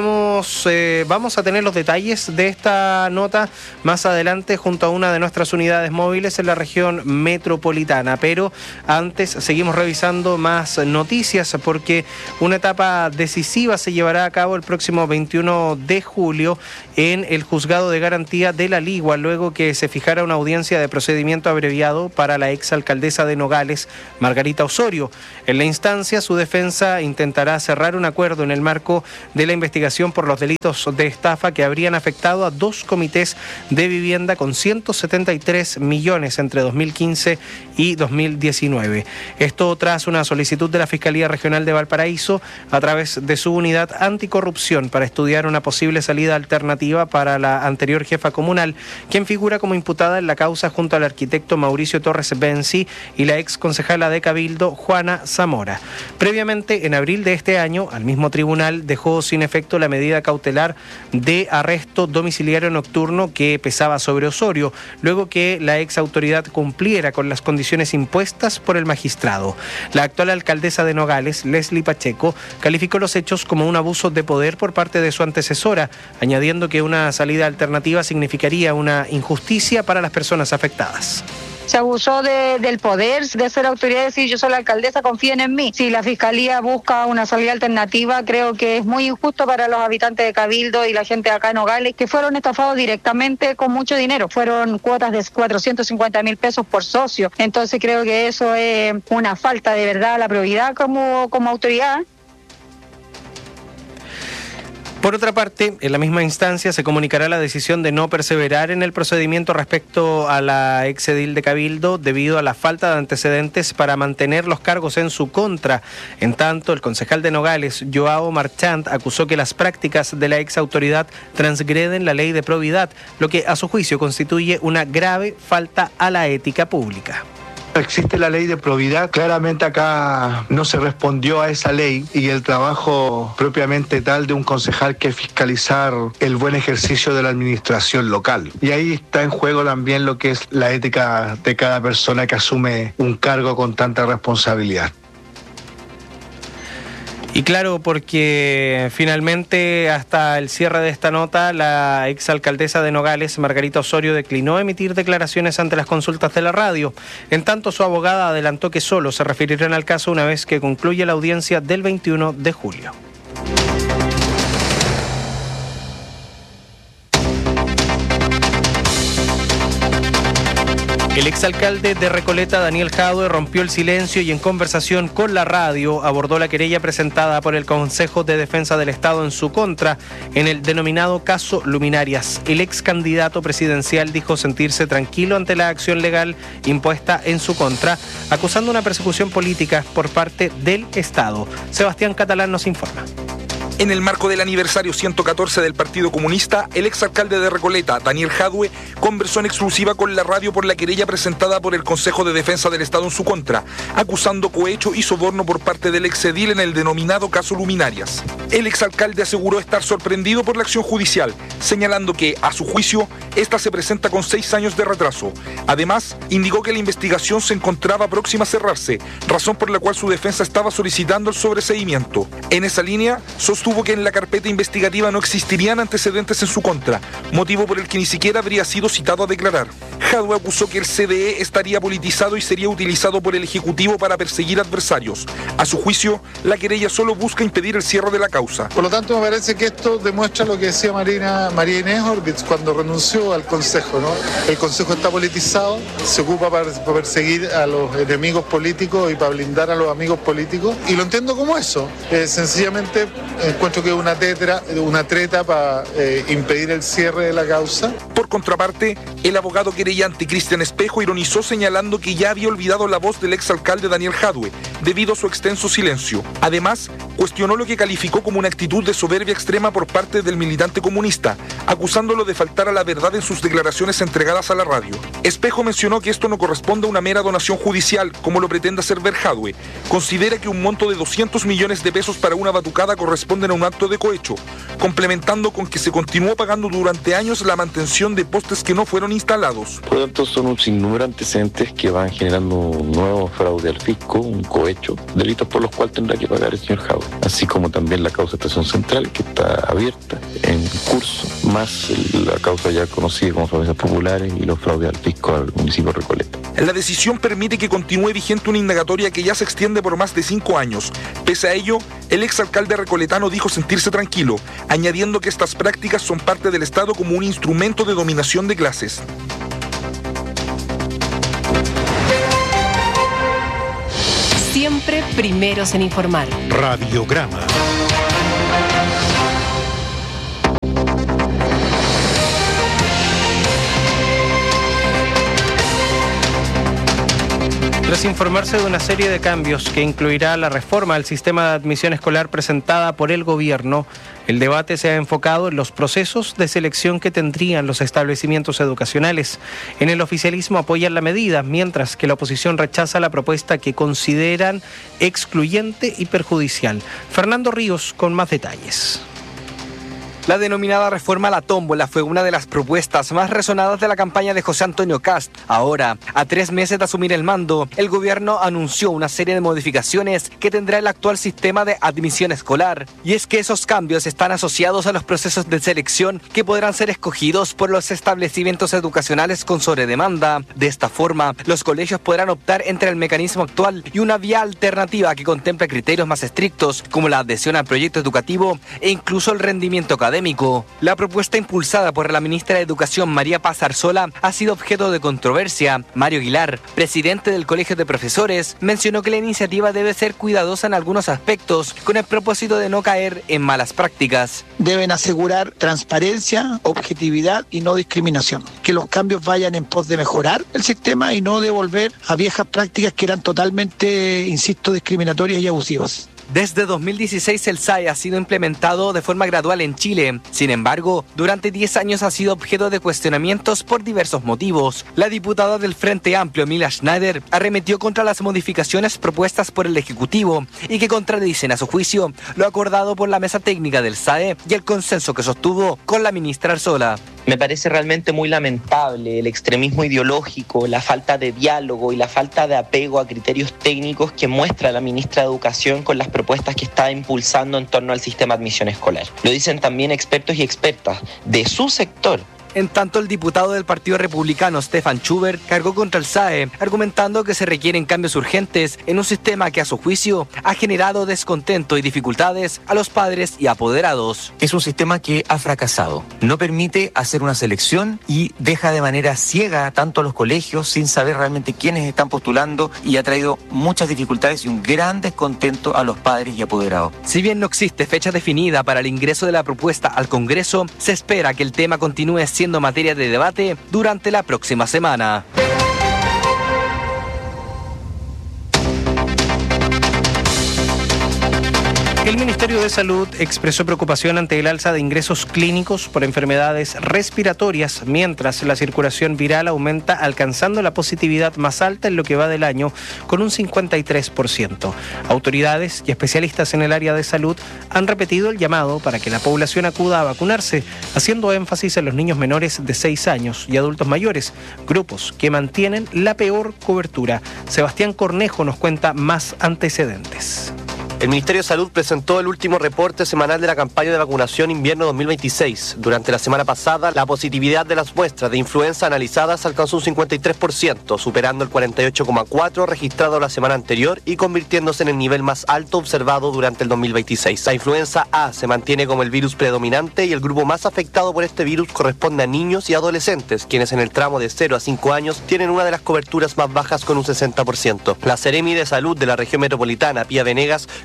Vamos a tener los detalles de esta nota más adelante junto a una de nuestras unidades móviles en la región metropolitana, pero antes seguimos revisando más noticias porque una etapa decisiva se llevará a cabo el próximo 21 de julio en el Juzgado de Garantía de La Ligua, luego que se fijara una audiencia de procedimiento abreviado para la exalcaldesa de Nogales, Margarita Osorio. En la instancia, su defensa intentará cerrar un acuerdo en el marco de la investigación por los delitos de estafa que habrían afectado a 2 comités de vivienda con 173 millones entre 2015 y 2019. Esto tras una solicitud de la Fiscalía Regional de Valparaíso a través de su unidad anticorrupción para estudiar una posible salida alternativa para la anterior jefa comunal, quien figura como imputada en la causa junto al arquitecto Mauricio Torres Benzi y la ex concejala de Cabildo, Juana Zamora. Previamente, en abril de este año, al mismo tribunal dejó sin efecto la medida cautelar de arresto domiciliario nocturno que pesaba sobre Osorio, luego que la ex autoridad cumpliera con las condiciones impuestas por el magistrado. La actual alcaldesa de Nogales, Leslie Pacheco, calificó los hechos como un abuso de poder por parte de su antecesora, añadiendo que una salida alternativa significaría una injusticia para las personas afectadas. Se abusó del poder, de ser autoridad, decir yo soy la alcaldesa, confíen en mí. Si la Fiscalía busca una salida alternativa, creo que es muy injusto para los habitantes de Cabildo y la gente de acá en Nogales, que fueron estafados directamente con mucho dinero. Fueron cuotas de 450.000 pesos por socio. Entonces creo que eso es una falta de verdad a la probidad como autoridad. Por otra parte, en la misma instancia se comunicará la decisión de no perseverar en el procedimiento respecto a la exedil de Cabildo debido a la falta de antecedentes para mantener los cargos en su contra. En tanto, el concejal de Nogales, Joao Marchant, acusó que las prácticas de la ex autoridad transgreden la ley de probidad, lo que a su juicio constituye una grave falta a la ética pública. Existe la ley de probidad, claramente acá no se respondió a esa ley y el trabajo propiamente tal de un concejal que es fiscalizar el buen ejercicio de la administración local. Y ahí está en juego también lo que es la ética de cada persona que asume un cargo con tanta responsabilidad. Y claro, porque finalmente hasta el cierre de esta nota, la exalcaldesa de Nogales, Margarita Osorio, declinó emitir declaraciones ante las consultas de la radio. En tanto, su abogada adelantó que solo se referirán al caso una vez que concluya la audiencia del 21 de julio. El exalcalde de Recoleta, Daniel Jadue, rompió el silencio y en conversación con la radio abordó la querella presentada por el Consejo de Defensa del Estado en su contra en el denominado caso Luminarias. El ex candidato presidencial dijo sentirse tranquilo ante la acción legal impuesta en su contra, acusando una persecución política por parte del Estado. Sebastián Catalán nos informa. En el marco del aniversario 114 del Partido Comunista, el exalcalde de Recoleta, Daniel Jadue, conversó en exclusiva con la radio por la querella presentada por el Consejo de Defensa del Estado en su contra, acusando cohecho y soborno por parte del exedil en el denominado caso Luminarias. El exalcalde aseguró estar sorprendido por la acción judicial, señalando que, a su juicio, esta se presenta con 6 años de retraso. Además, indicó que la investigación se encontraba próxima a cerrarse, razón por la cual su defensa estaba solicitando el sobreseimiento. En esa línea, sostuvo que en la carpeta investigativa no existirían antecedentes en su contra, motivo por el que ni siquiera habría sido citado a declarar. Jadue acusó que el CDE estaría politizado y sería utilizado por el Ejecutivo para perseguir adversarios. A su juicio, la querella solo busca impedir el cierre de la causa. Por lo tanto, me parece que esto demuestra lo que decía María Inés Orbitz cuando renunció al Consejo, ¿no? El Consejo está politizado, se ocupa para perseguir a los enemigos políticos y para blindar a los amigos políticos, y lo entiendo como eso. Sencillamente encuentro que es una treta para impedir el cierre de la causa. Por contraparte, el abogado querellante comediante Cristian Espejo ironizó señalando que ya había olvidado la voz del exalcalde Daniel Jadue debido a su extenso silencio. Además, cuestionó lo que calificó como una actitud de soberbia extrema por parte del militante comunista, acusándolo de faltar a la verdad en sus declaraciones entregadas a la radio. Espejo mencionó que esto no corresponde a una mera donación judicial, como lo pretende hacer ver Jadue. Considera que un monto de 200 millones de pesos para una batucada corresponden a un acto de cohecho, complementando con que se continuó pagando durante años la mantención de postes que no fueron instalados. Por lo tanto, son un sinnúmero de antecedentes que van generando un nuevo fraude al fisco, un cohecho, delitos por los cuales tendrá que pagar el señor Jadue, así como también la causa de Estación Central, que está abierta en curso, más la causa ya conocida como fraudes populares y los fraudes al fisco al municipio de Recoleta. La decisión permite que continúe vigente una indagatoria que ya se extiende por más de 5 años. Pese a ello, el exalcalde recoletano dijo sentirse tranquilo, añadiendo que estas prácticas son parte del Estado como un instrumento de dominación de clases. Siempre primeros en informar. Radiograma. Tras informarse de una serie de cambios que incluirá la reforma al sistema de admisión escolar presentada por el gobierno, el debate se ha enfocado en los procesos de selección que tendrían los establecimientos educacionales. En el oficialismo apoyan la medida, mientras que la oposición rechaza la propuesta que consideran excluyente y perjudicial. Fernando Ríos con más detalles. La denominada reforma a la tómbola fue una de las propuestas más resonadas de la campaña de José Antonio Kast. Ahora, a 3 meses de asumir el mando, el gobierno anunció una serie de modificaciones que tendrá el actual sistema de admisión escolar. Y es que esos cambios están asociados a los procesos de selección que podrán ser escogidos por los establecimientos educacionales con sobredemanda. De esta forma, los colegios podrán optar entre el mecanismo actual y una vía alternativa que contempla criterios más estrictos, como la adhesión al proyecto educativo e incluso el rendimiento académico. La propuesta impulsada por la ministra de Educación María Paz Arzola ha sido objeto de controversia. Mario Aguilar, presidente del Colegio de Profesores, mencionó que la iniciativa debe ser cuidadosa en algunos aspectos, con el propósito de no caer en malas prácticas. Deben asegurar transparencia, objetividad y no discriminación. Que los cambios vayan en pos de mejorar el sistema y no de volver a viejas prácticas que eran totalmente, insisto, discriminatorias y abusivas. Desde 2016 el SAE ha sido implementado de forma gradual en Chile. Sin embargo, durante 10 años ha sido objeto de cuestionamientos por diversos motivos. La diputada del Frente Amplio, Mila Schneider, arremetió contra las modificaciones propuestas por el Ejecutivo y que contradicen, a su juicio, lo acordado por la mesa técnica del SAE y el consenso que sostuvo con la ministra Arzola. Me parece realmente muy lamentable el extremismo ideológico, la falta de diálogo y la falta de apego a criterios técnicos que muestra la ministra de Educación con las propuestas que está impulsando en torno al sistema de admisión escolar. Lo dicen también expertos y expertas de su sector. En tanto, el diputado del Partido Republicano, Stefan Schubert, cargó contra el SAE, argumentando que se requieren cambios urgentes en un sistema que, a su juicio, ha generado descontento y dificultades a los padres y apoderados. Es un sistema que ha fracasado. No permite hacer una selección y deja de manera ciega tanto a los colegios, sin saber realmente quiénes están postulando, y ha traído muchas dificultades y un gran descontento a los padres y apoderados. Si bien no existe fecha definida para el ingreso de la propuesta al Congreso, se espera que el tema continúe siendo materia de debate durante la próxima semana. El Ministerio de Salud expresó preocupación ante el alza de ingresos clínicos por enfermedades respiratorias, mientras la circulación viral aumenta, alcanzando la positividad más alta en lo que va del año, con un 53%. Autoridades y especialistas en el área de salud han repetido el llamado para que la población acuda a vacunarse, haciendo énfasis en los niños menores de 6 años y adultos mayores, grupos que mantienen la peor cobertura. Sebastián Cornejo nos cuenta más antecedentes. El Ministerio de Salud presentó el último reporte semanal de la campaña de vacunación invierno 2026. Durante la semana pasada, la positividad de las muestras de influenza analizadas alcanzó un 53%, superando el 48,4% registrado la semana anterior y convirtiéndose en el nivel más alto observado durante el 2026. La influenza A se mantiene como el virus predominante y el grupo más afectado por este virus corresponde a niños y adolescentes, quienes en el tramo de 0 a 5 años tienen una de las coberturas más bajas con un 60%. La Seremi de Salud de la región metropolitana, Pía Venegas,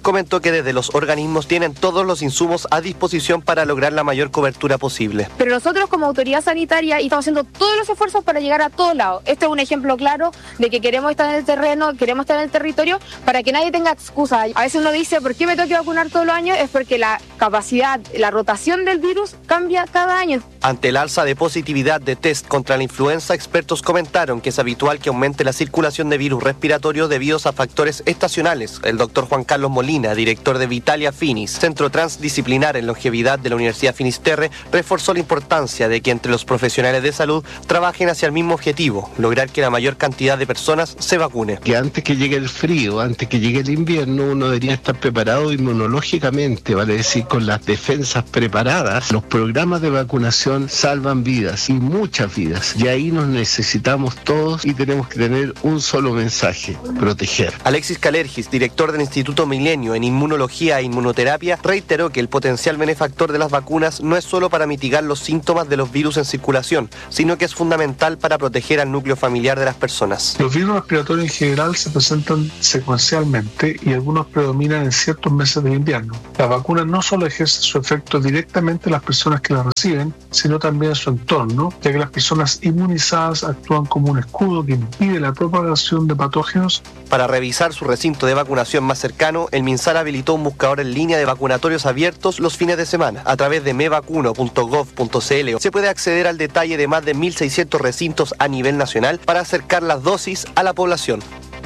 comentó que desde los organismos tienen todos los insumos a disposición para lograr la mayor cobertura posible. Pero nosotros como autoridad sanitaria estamos haciendo todos los esfuerzos para llegar a todos lados. Este es un ejemplo claro de que queremos estar en el terreno, queremos estar en el territorio para que nadie tenga excusa. A veces uno dice, ¿por qué me tengo que vacunar todos los años? Es porque la capacidad, la rotación del virus cambia cada año. Ante el alza de positividad de test contra la influenza, expertos comentaron que es habitual que aumente la circulación de virus respiratorios debido a factores estacionales. El doctor Juan Carlos Molina, director de Vitalia Finis, centro transdisciplinar en longevidad de la Universidad Finisterre, reforzó la importancia de que entre los profesionales de salud trabajen hacia el mismo objetivo, lograr que la mayor cantidad de personas se vacune. Que antes que llegue el frío, antes que llegue el invierno, uno debería estar preparado inmunológicamente, vale decir, con las defensas preparadas. Los programas de vacunación salvan vidas, y muchas vidas, y ahí nos necesitamos todos y tenemos que tener un solo mensaje: proteger. Alexis Calergis, director del Instituto Milenio en Inmunología e Inmunoterapia, reiteró que el potencial benefactor de las vacunas no es solo para mitigar los síntomas de los virus en circulación, sino que es fundamental para proteger al núcleo familiar de las personas. Los virus respiratorios en general se presentan secuencialmente y algunos predominan en ciertos meses del invierno. La vacuna no solo ejerce su efecto directamente en las personas que la reciben, sino también en su entorno, ya que las personas inmunizadas actúan como un escudo que impide la propagación de patógenos. Para revisar su recinto de vacunación más cercano, el MinSal habilitó un buscador en línea de vacunatorios abiertos los fines de semana. A través de mevacuno.gov.cl se puede acceder al detalle de más de 1.600 recintos a nivel nacional para acercar las dosis a la población.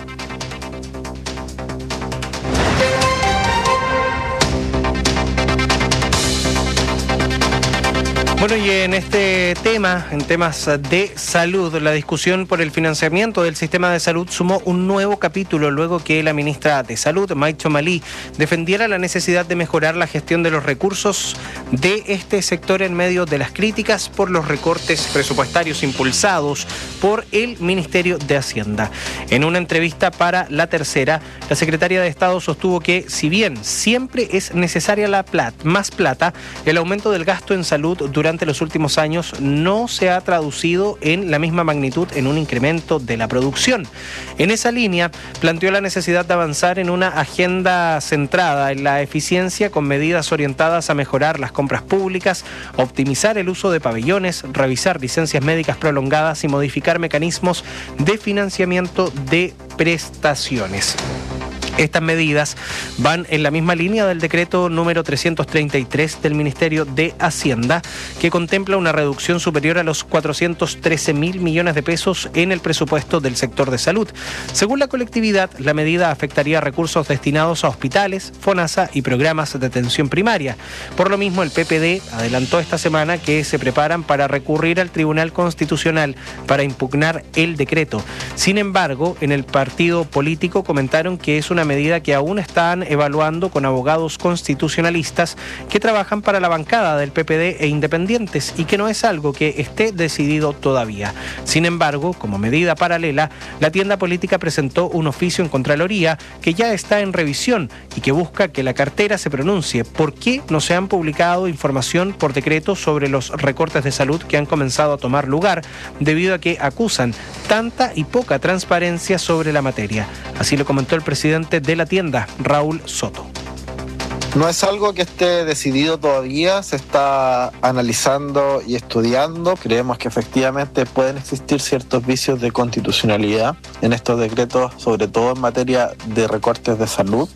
Bueno, y en este tema, en temas de salud, la discusión por el financiamiento del sistema de salud sumó un nuevo capítulo luego que la ministra de Salud, Mike Chomalí, defendiera la necesidad de mejorar la gestión de los recursos de este sector en medio de las críticas por los recortes presupuestarios impulsados por el Ministerio de Hacienda. En una entrevista para La Tercera, la secretaria de Estado sostuvo que, si bien siempre es necesaria más plata, el aumento del gasto en salud durante los últimos años no se ha traducido en la misma magnitud en un incremento de la producción. En esa línea, planteó la necesidad de avanzar en una agenda centrada en la eficiencia con medidas orientadas a mejorar las compras públicas, optimizar el uso de pabellones, revisar licencias médicas prolongadas y modificar mecanismos de financiamiento de prestaciones. Estas medidas van en la misma línea del decreto número 333 del Ministerio de Hacienda, que contempla una reducción superior a los 413.000 millones de pesos en el presupuesto del sector de salud. Según la colectividad, la medida afectaría recursos destinados a hospitales, FONASA y programas de atención primaria. Por lo mismo, el PPD adelantó esta semana que se preparan para recurrir al Tribunal Constitucional para impugnar el decreto. Sin embargo, en el partido político comentaron que es una medida que aún están evaluando con abogados constitucionalistas que trabajan para la bancada del PPD e independientes, y que no es algo que esté decidido todavía. Sin embargo, como medida paralela, la tienda política presentó un oficio en Contraloría que ya está en revisión y que busca que la cartera se pronuncie por qué no se han publicado información por decreto sobre los recortes de salud que han comenzado a tomar lugar, debido a que acusan tanta y poca transparencia sobre la materia. Así lo comentó el presidente de la tienda, Raúl Soto. No es algo que esté decidido todavía, se está analizando y estudiando. Creemos que efectivamente pueden existir ciertos vicios de constitucionalidad en estos decretos, sobre todo en materia de recortes de salud.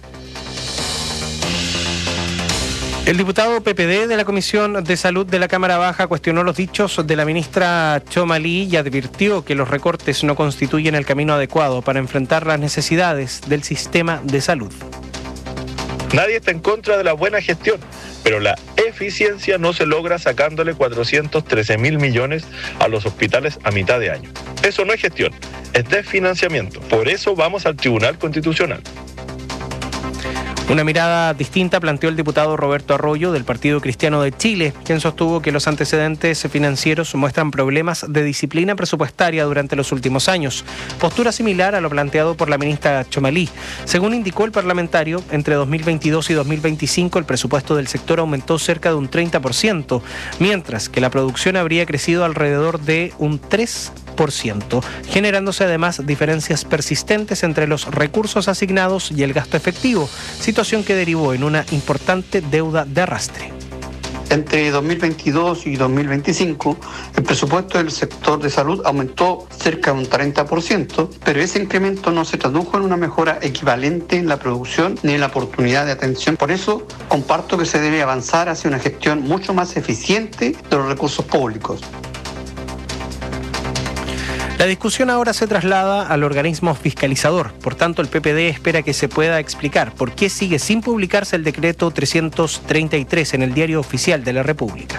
El diputado PPD de la Comisión de Salud de la Cámara Baja cuestionó los dichos de la ministra Chomalí y advirtió que los recortes no constituyen el camino adecuado para enfrentar las necesidades del sistema de salud. Nadie está en contra de la buena gestión, pero la eficiencia no se logra sacándole 413.000 millones a los hospitales a mitad de año. Eso no es gestión, es desfinanciamiento. Por eso vamos al Tribunal Constitucional. Una mirada distinta planteó el diputado Roberto Arroyo del Partido Cristiano de Chile, quien sostuvo que los antecedentes financieros muestran problemas de disciplina presupuestaria durante los últimos años. Postura similar a lo planteado por la ministra Chomalí. Según indicó el parlamentario, entre 2022 y 2025 el presupuesto del sector aumentó cerca de un 30%, mientras que la producción habría crecido alrededor de un 3%, generándose además diferencias persistentes entre los recursos asignados y el gasto efectivo, situación situación que derivó en una importante deuda de arrastre. Entre 2022 y 2025, el presupuesto del sector de salud aumentó cerca de un 30%, pero ese incremento no se tradujo en una mejora equivalente en la producción ni en la oportunidad de atención. Por eso, comparto que se debe avanzar hacia una gestión mucho más eficiente de los recursos públicos. La discusión ahora se traslada al organismo fiscalizador. Por tanto, el PPD espera que se pueda explicar por qué sigue sin publicarse el decreto 333 en el Diario Oficial de la República.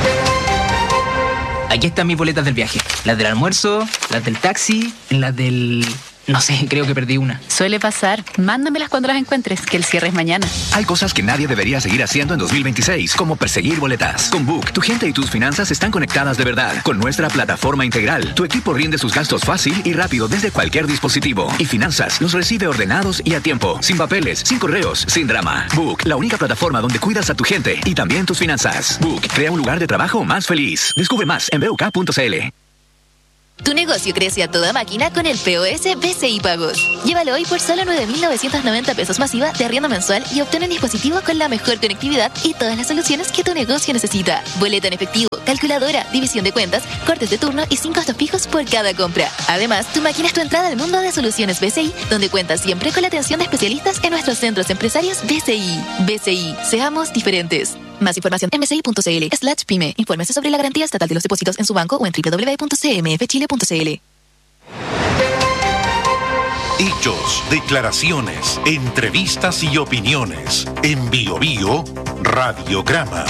Aquí están mis boletas del viaje. Las del almuerzo, las del taxi, las del... No sé, creo que perdí una. Suele pasar. Mándamelas cuando las encuentres, que el cierre es mañana. Hay cosas que nadie debería seguir haciendo en 2026, como perseguir boletas. Con Book, tu gente y tus finanzas están conectadas de verdad. Con nuestra plataforma integral, tu equipo rinde sus gastos fácil y rápido desde cualquier dispositivo. Y finanzas los recibe ordenados y a tiempo. Sin papeles, sin correos, sin drama. Book, la única plataforma donde cuidas a tu gente y también tus finanzas. Book, crea un lugar de trabajo más feliz. Descubre más en BUK.cl. Tu negocio crece a toda máquina con el POS BCI Pagos. Llévalo hoy por solo 9.990 pesos masiva de arriendo mensual y obtén un dispositivo con la mejor conectividad y todas las soluciones que tu negocio necesita. Boleta en efectivo, calculadora, división de cuentas, cortes de turno y sin costos fijos por cada compra. Además, tu máquina es tu entrada al mundo de soluciones BCI, donde cuentas siempre con la atención de especialistas en nuestros centros empresarios BCI. BCI, seamos diferentes. Más información en bci.cl/pyme. Infórmese sobre la garantía estatal de los depósitos en su banco o en www.cmfchile.cl. Hechos, declaraciones, entrevistas y opiniones. En BioBio, Radiograma.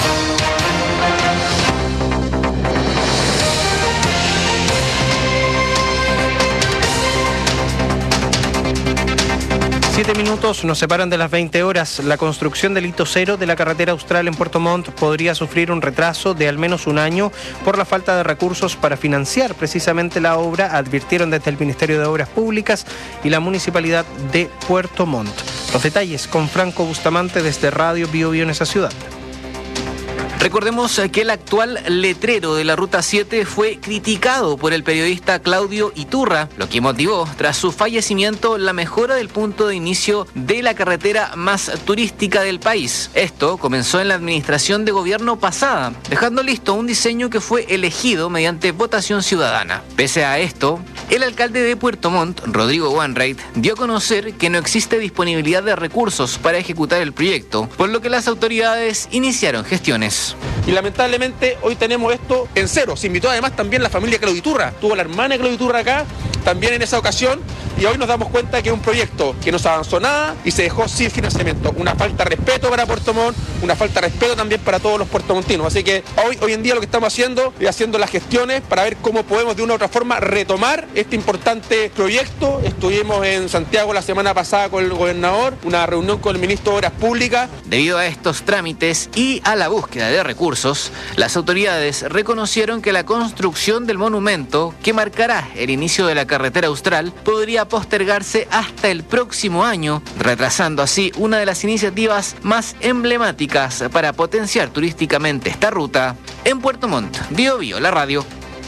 Siete minutos nos separan de las 20 horas. La construcción del hito cero de la carretera austral en Puerto Montt podría sufrir un retraso de al menos un año por la falta de recursos para financiar precisamente la obra, advirtieron desde el Ministerio de Obras Públicas y la Municipalidad de Puerto Montt. Los detalles con Franco Bustamante desde Radio BioBio en esa ciudad. Recordemos que el actual letrero de la Ruta 7 fue criticado por el periodista Claudio Iturra, lo que motivó, tras su fallecimiento, la mejora del punto de inicio de la carretera más turística del país. Esto comenzó en la administración de gobierno pasada, dejando listo un diseño que fue elegido mediante votación ciudadana. Pese a esto, el alcalde de Puerto Montt, Rodrigo Wainwright, dio a conocer que no existe disponibilidad de recursos para ejecutar el proyecto, por lo que las autoridades iniciaron gestiones. Y lamentablemente hoy tenemos esto en cero. Se invitó además también la familia Claudio Iturra. Tuvo la hermana de Claudio Iturra acá, también en esa ocasión, y hoy nos damos cuenta que es un proyecto que no se avanzó nada y se dejó sin financiamiento. Una falta de respeto para Puerto Montt, una falta de respeto también para todos los puertomontinos. Así que hoy en día lo que estamos haciendo es haciendo las gestiones para ver cómo podemos de una u otra forma retomar este importante proyecto. Estuvimos en Santiago la semana pasada con el gobernador, una reunión con el ministro de Obras Públicas. Debido a estos trámites y a la búsqueda de recursos, las autoridades reconocieron que la construcción del monumento, que marcará el inicio de la carretera austral, podría postergarse hasta el próximo año, retrasando así una de las iniciativas más emblemáticas para potenciar turísticamente esta ruta en Puerto Montt. BioBio, la radio.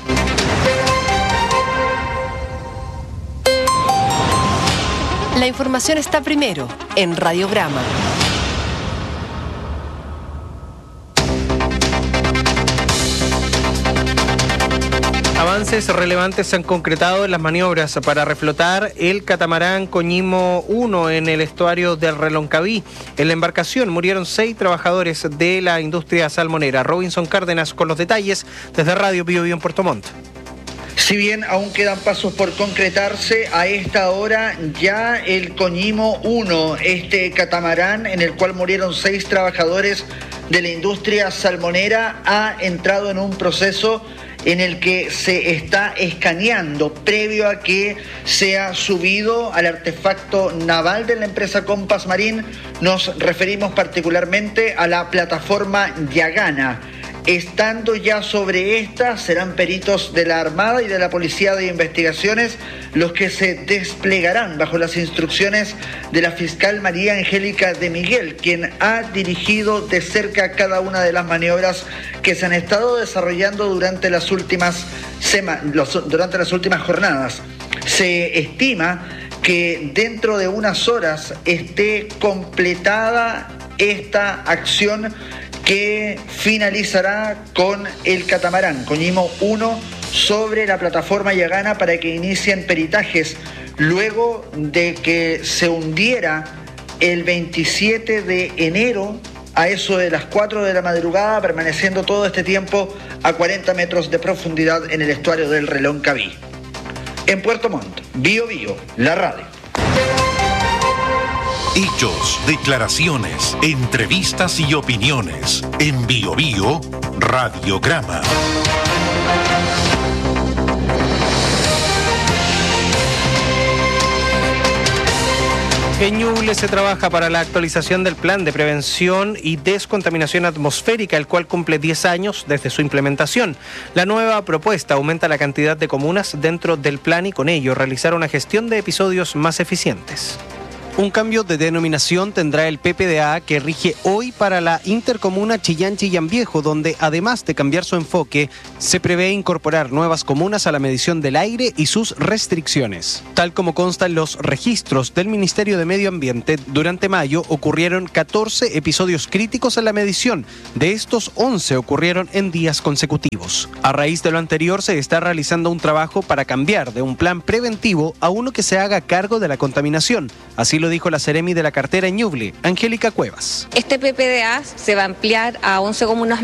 La información está primero en Radiograma. Avances relevantes se han concretado en las maniobras para reflotar el catamarán Coñimo 1 en el estuario del Reloncaví. En la embarcación murieron 6 trabajadores de la industria salmonera. Robinson Cárdenas con los detalles desde Radio BioBio en Puerto Montt. Si bien aún quedan pasos por concretarse, a esta hora ya el Coñimo 1, este catamarán en el cual murieron 6 trabajadores de la industria salmonera, ha entrado en un proceso en el que se está escaneando previo a que sea subido al artefacto naval de la empresa Compass Marine. Nos referimos particularmente a la plataforma Yagana. Estando ya sobre esta, serán peritos de la Armada y de la Policía de Investigaciones los que se desplegarán bajo las instrucciones de la fiscal María Angélica de Miguel, quien ha dirigido de cerca cada una de las maniobras que se han estado desarrollando durante las últimas jornadas. Se estima que dentro de unas horas esté completada esta acción que finalizará con el catamarán Coñimo 1 sobre la plataforma Yagana para que inicien peritajes luego de que se hundiera el 27 de enero a eso de las 4 de la madrugada, permaneciendo todo este tiempo a 40 metros de profundidad en el estuario del Reloncaví. En Puerto Montt, Bío Bío, la radio. Hechos, declaraciones, entrevistas y opiniones. En Bío Bío, Radiograma. En Ñuble se trabaja para la actualización del plan de prevención y descontaminación atmosférica, el cual cumple 10 años desde su implementación. La nueva propuesta aumenta la cantidad de comunas dentro del plan y con ello realizar una gestión de episodios más eficientes. Un cambio de denominación tendrá el PPDA que rige hoy para la intercomuna Chillán-Chillán Viejo, donde además de cambiar su enfoque, se prevé incorporar nuevas comunas a la medición del aire y sus restricciones. Tal como consta en los registros del Ministerio de Medio Ambiente, durante mayo ocurrieron 14 episodios críticos en la medición. De estos, 11 ocurrieron en días consecutivos. A raíz de lo anterior, se está realizando un trabajo para cambiar de un plan preventivo a uno que se haga cargo de la contaminación. Así lo dijo la Seremi de la cartera en Ñuble, Angélica Cuevas. Este PPDA se va a ampliar a 11 comunas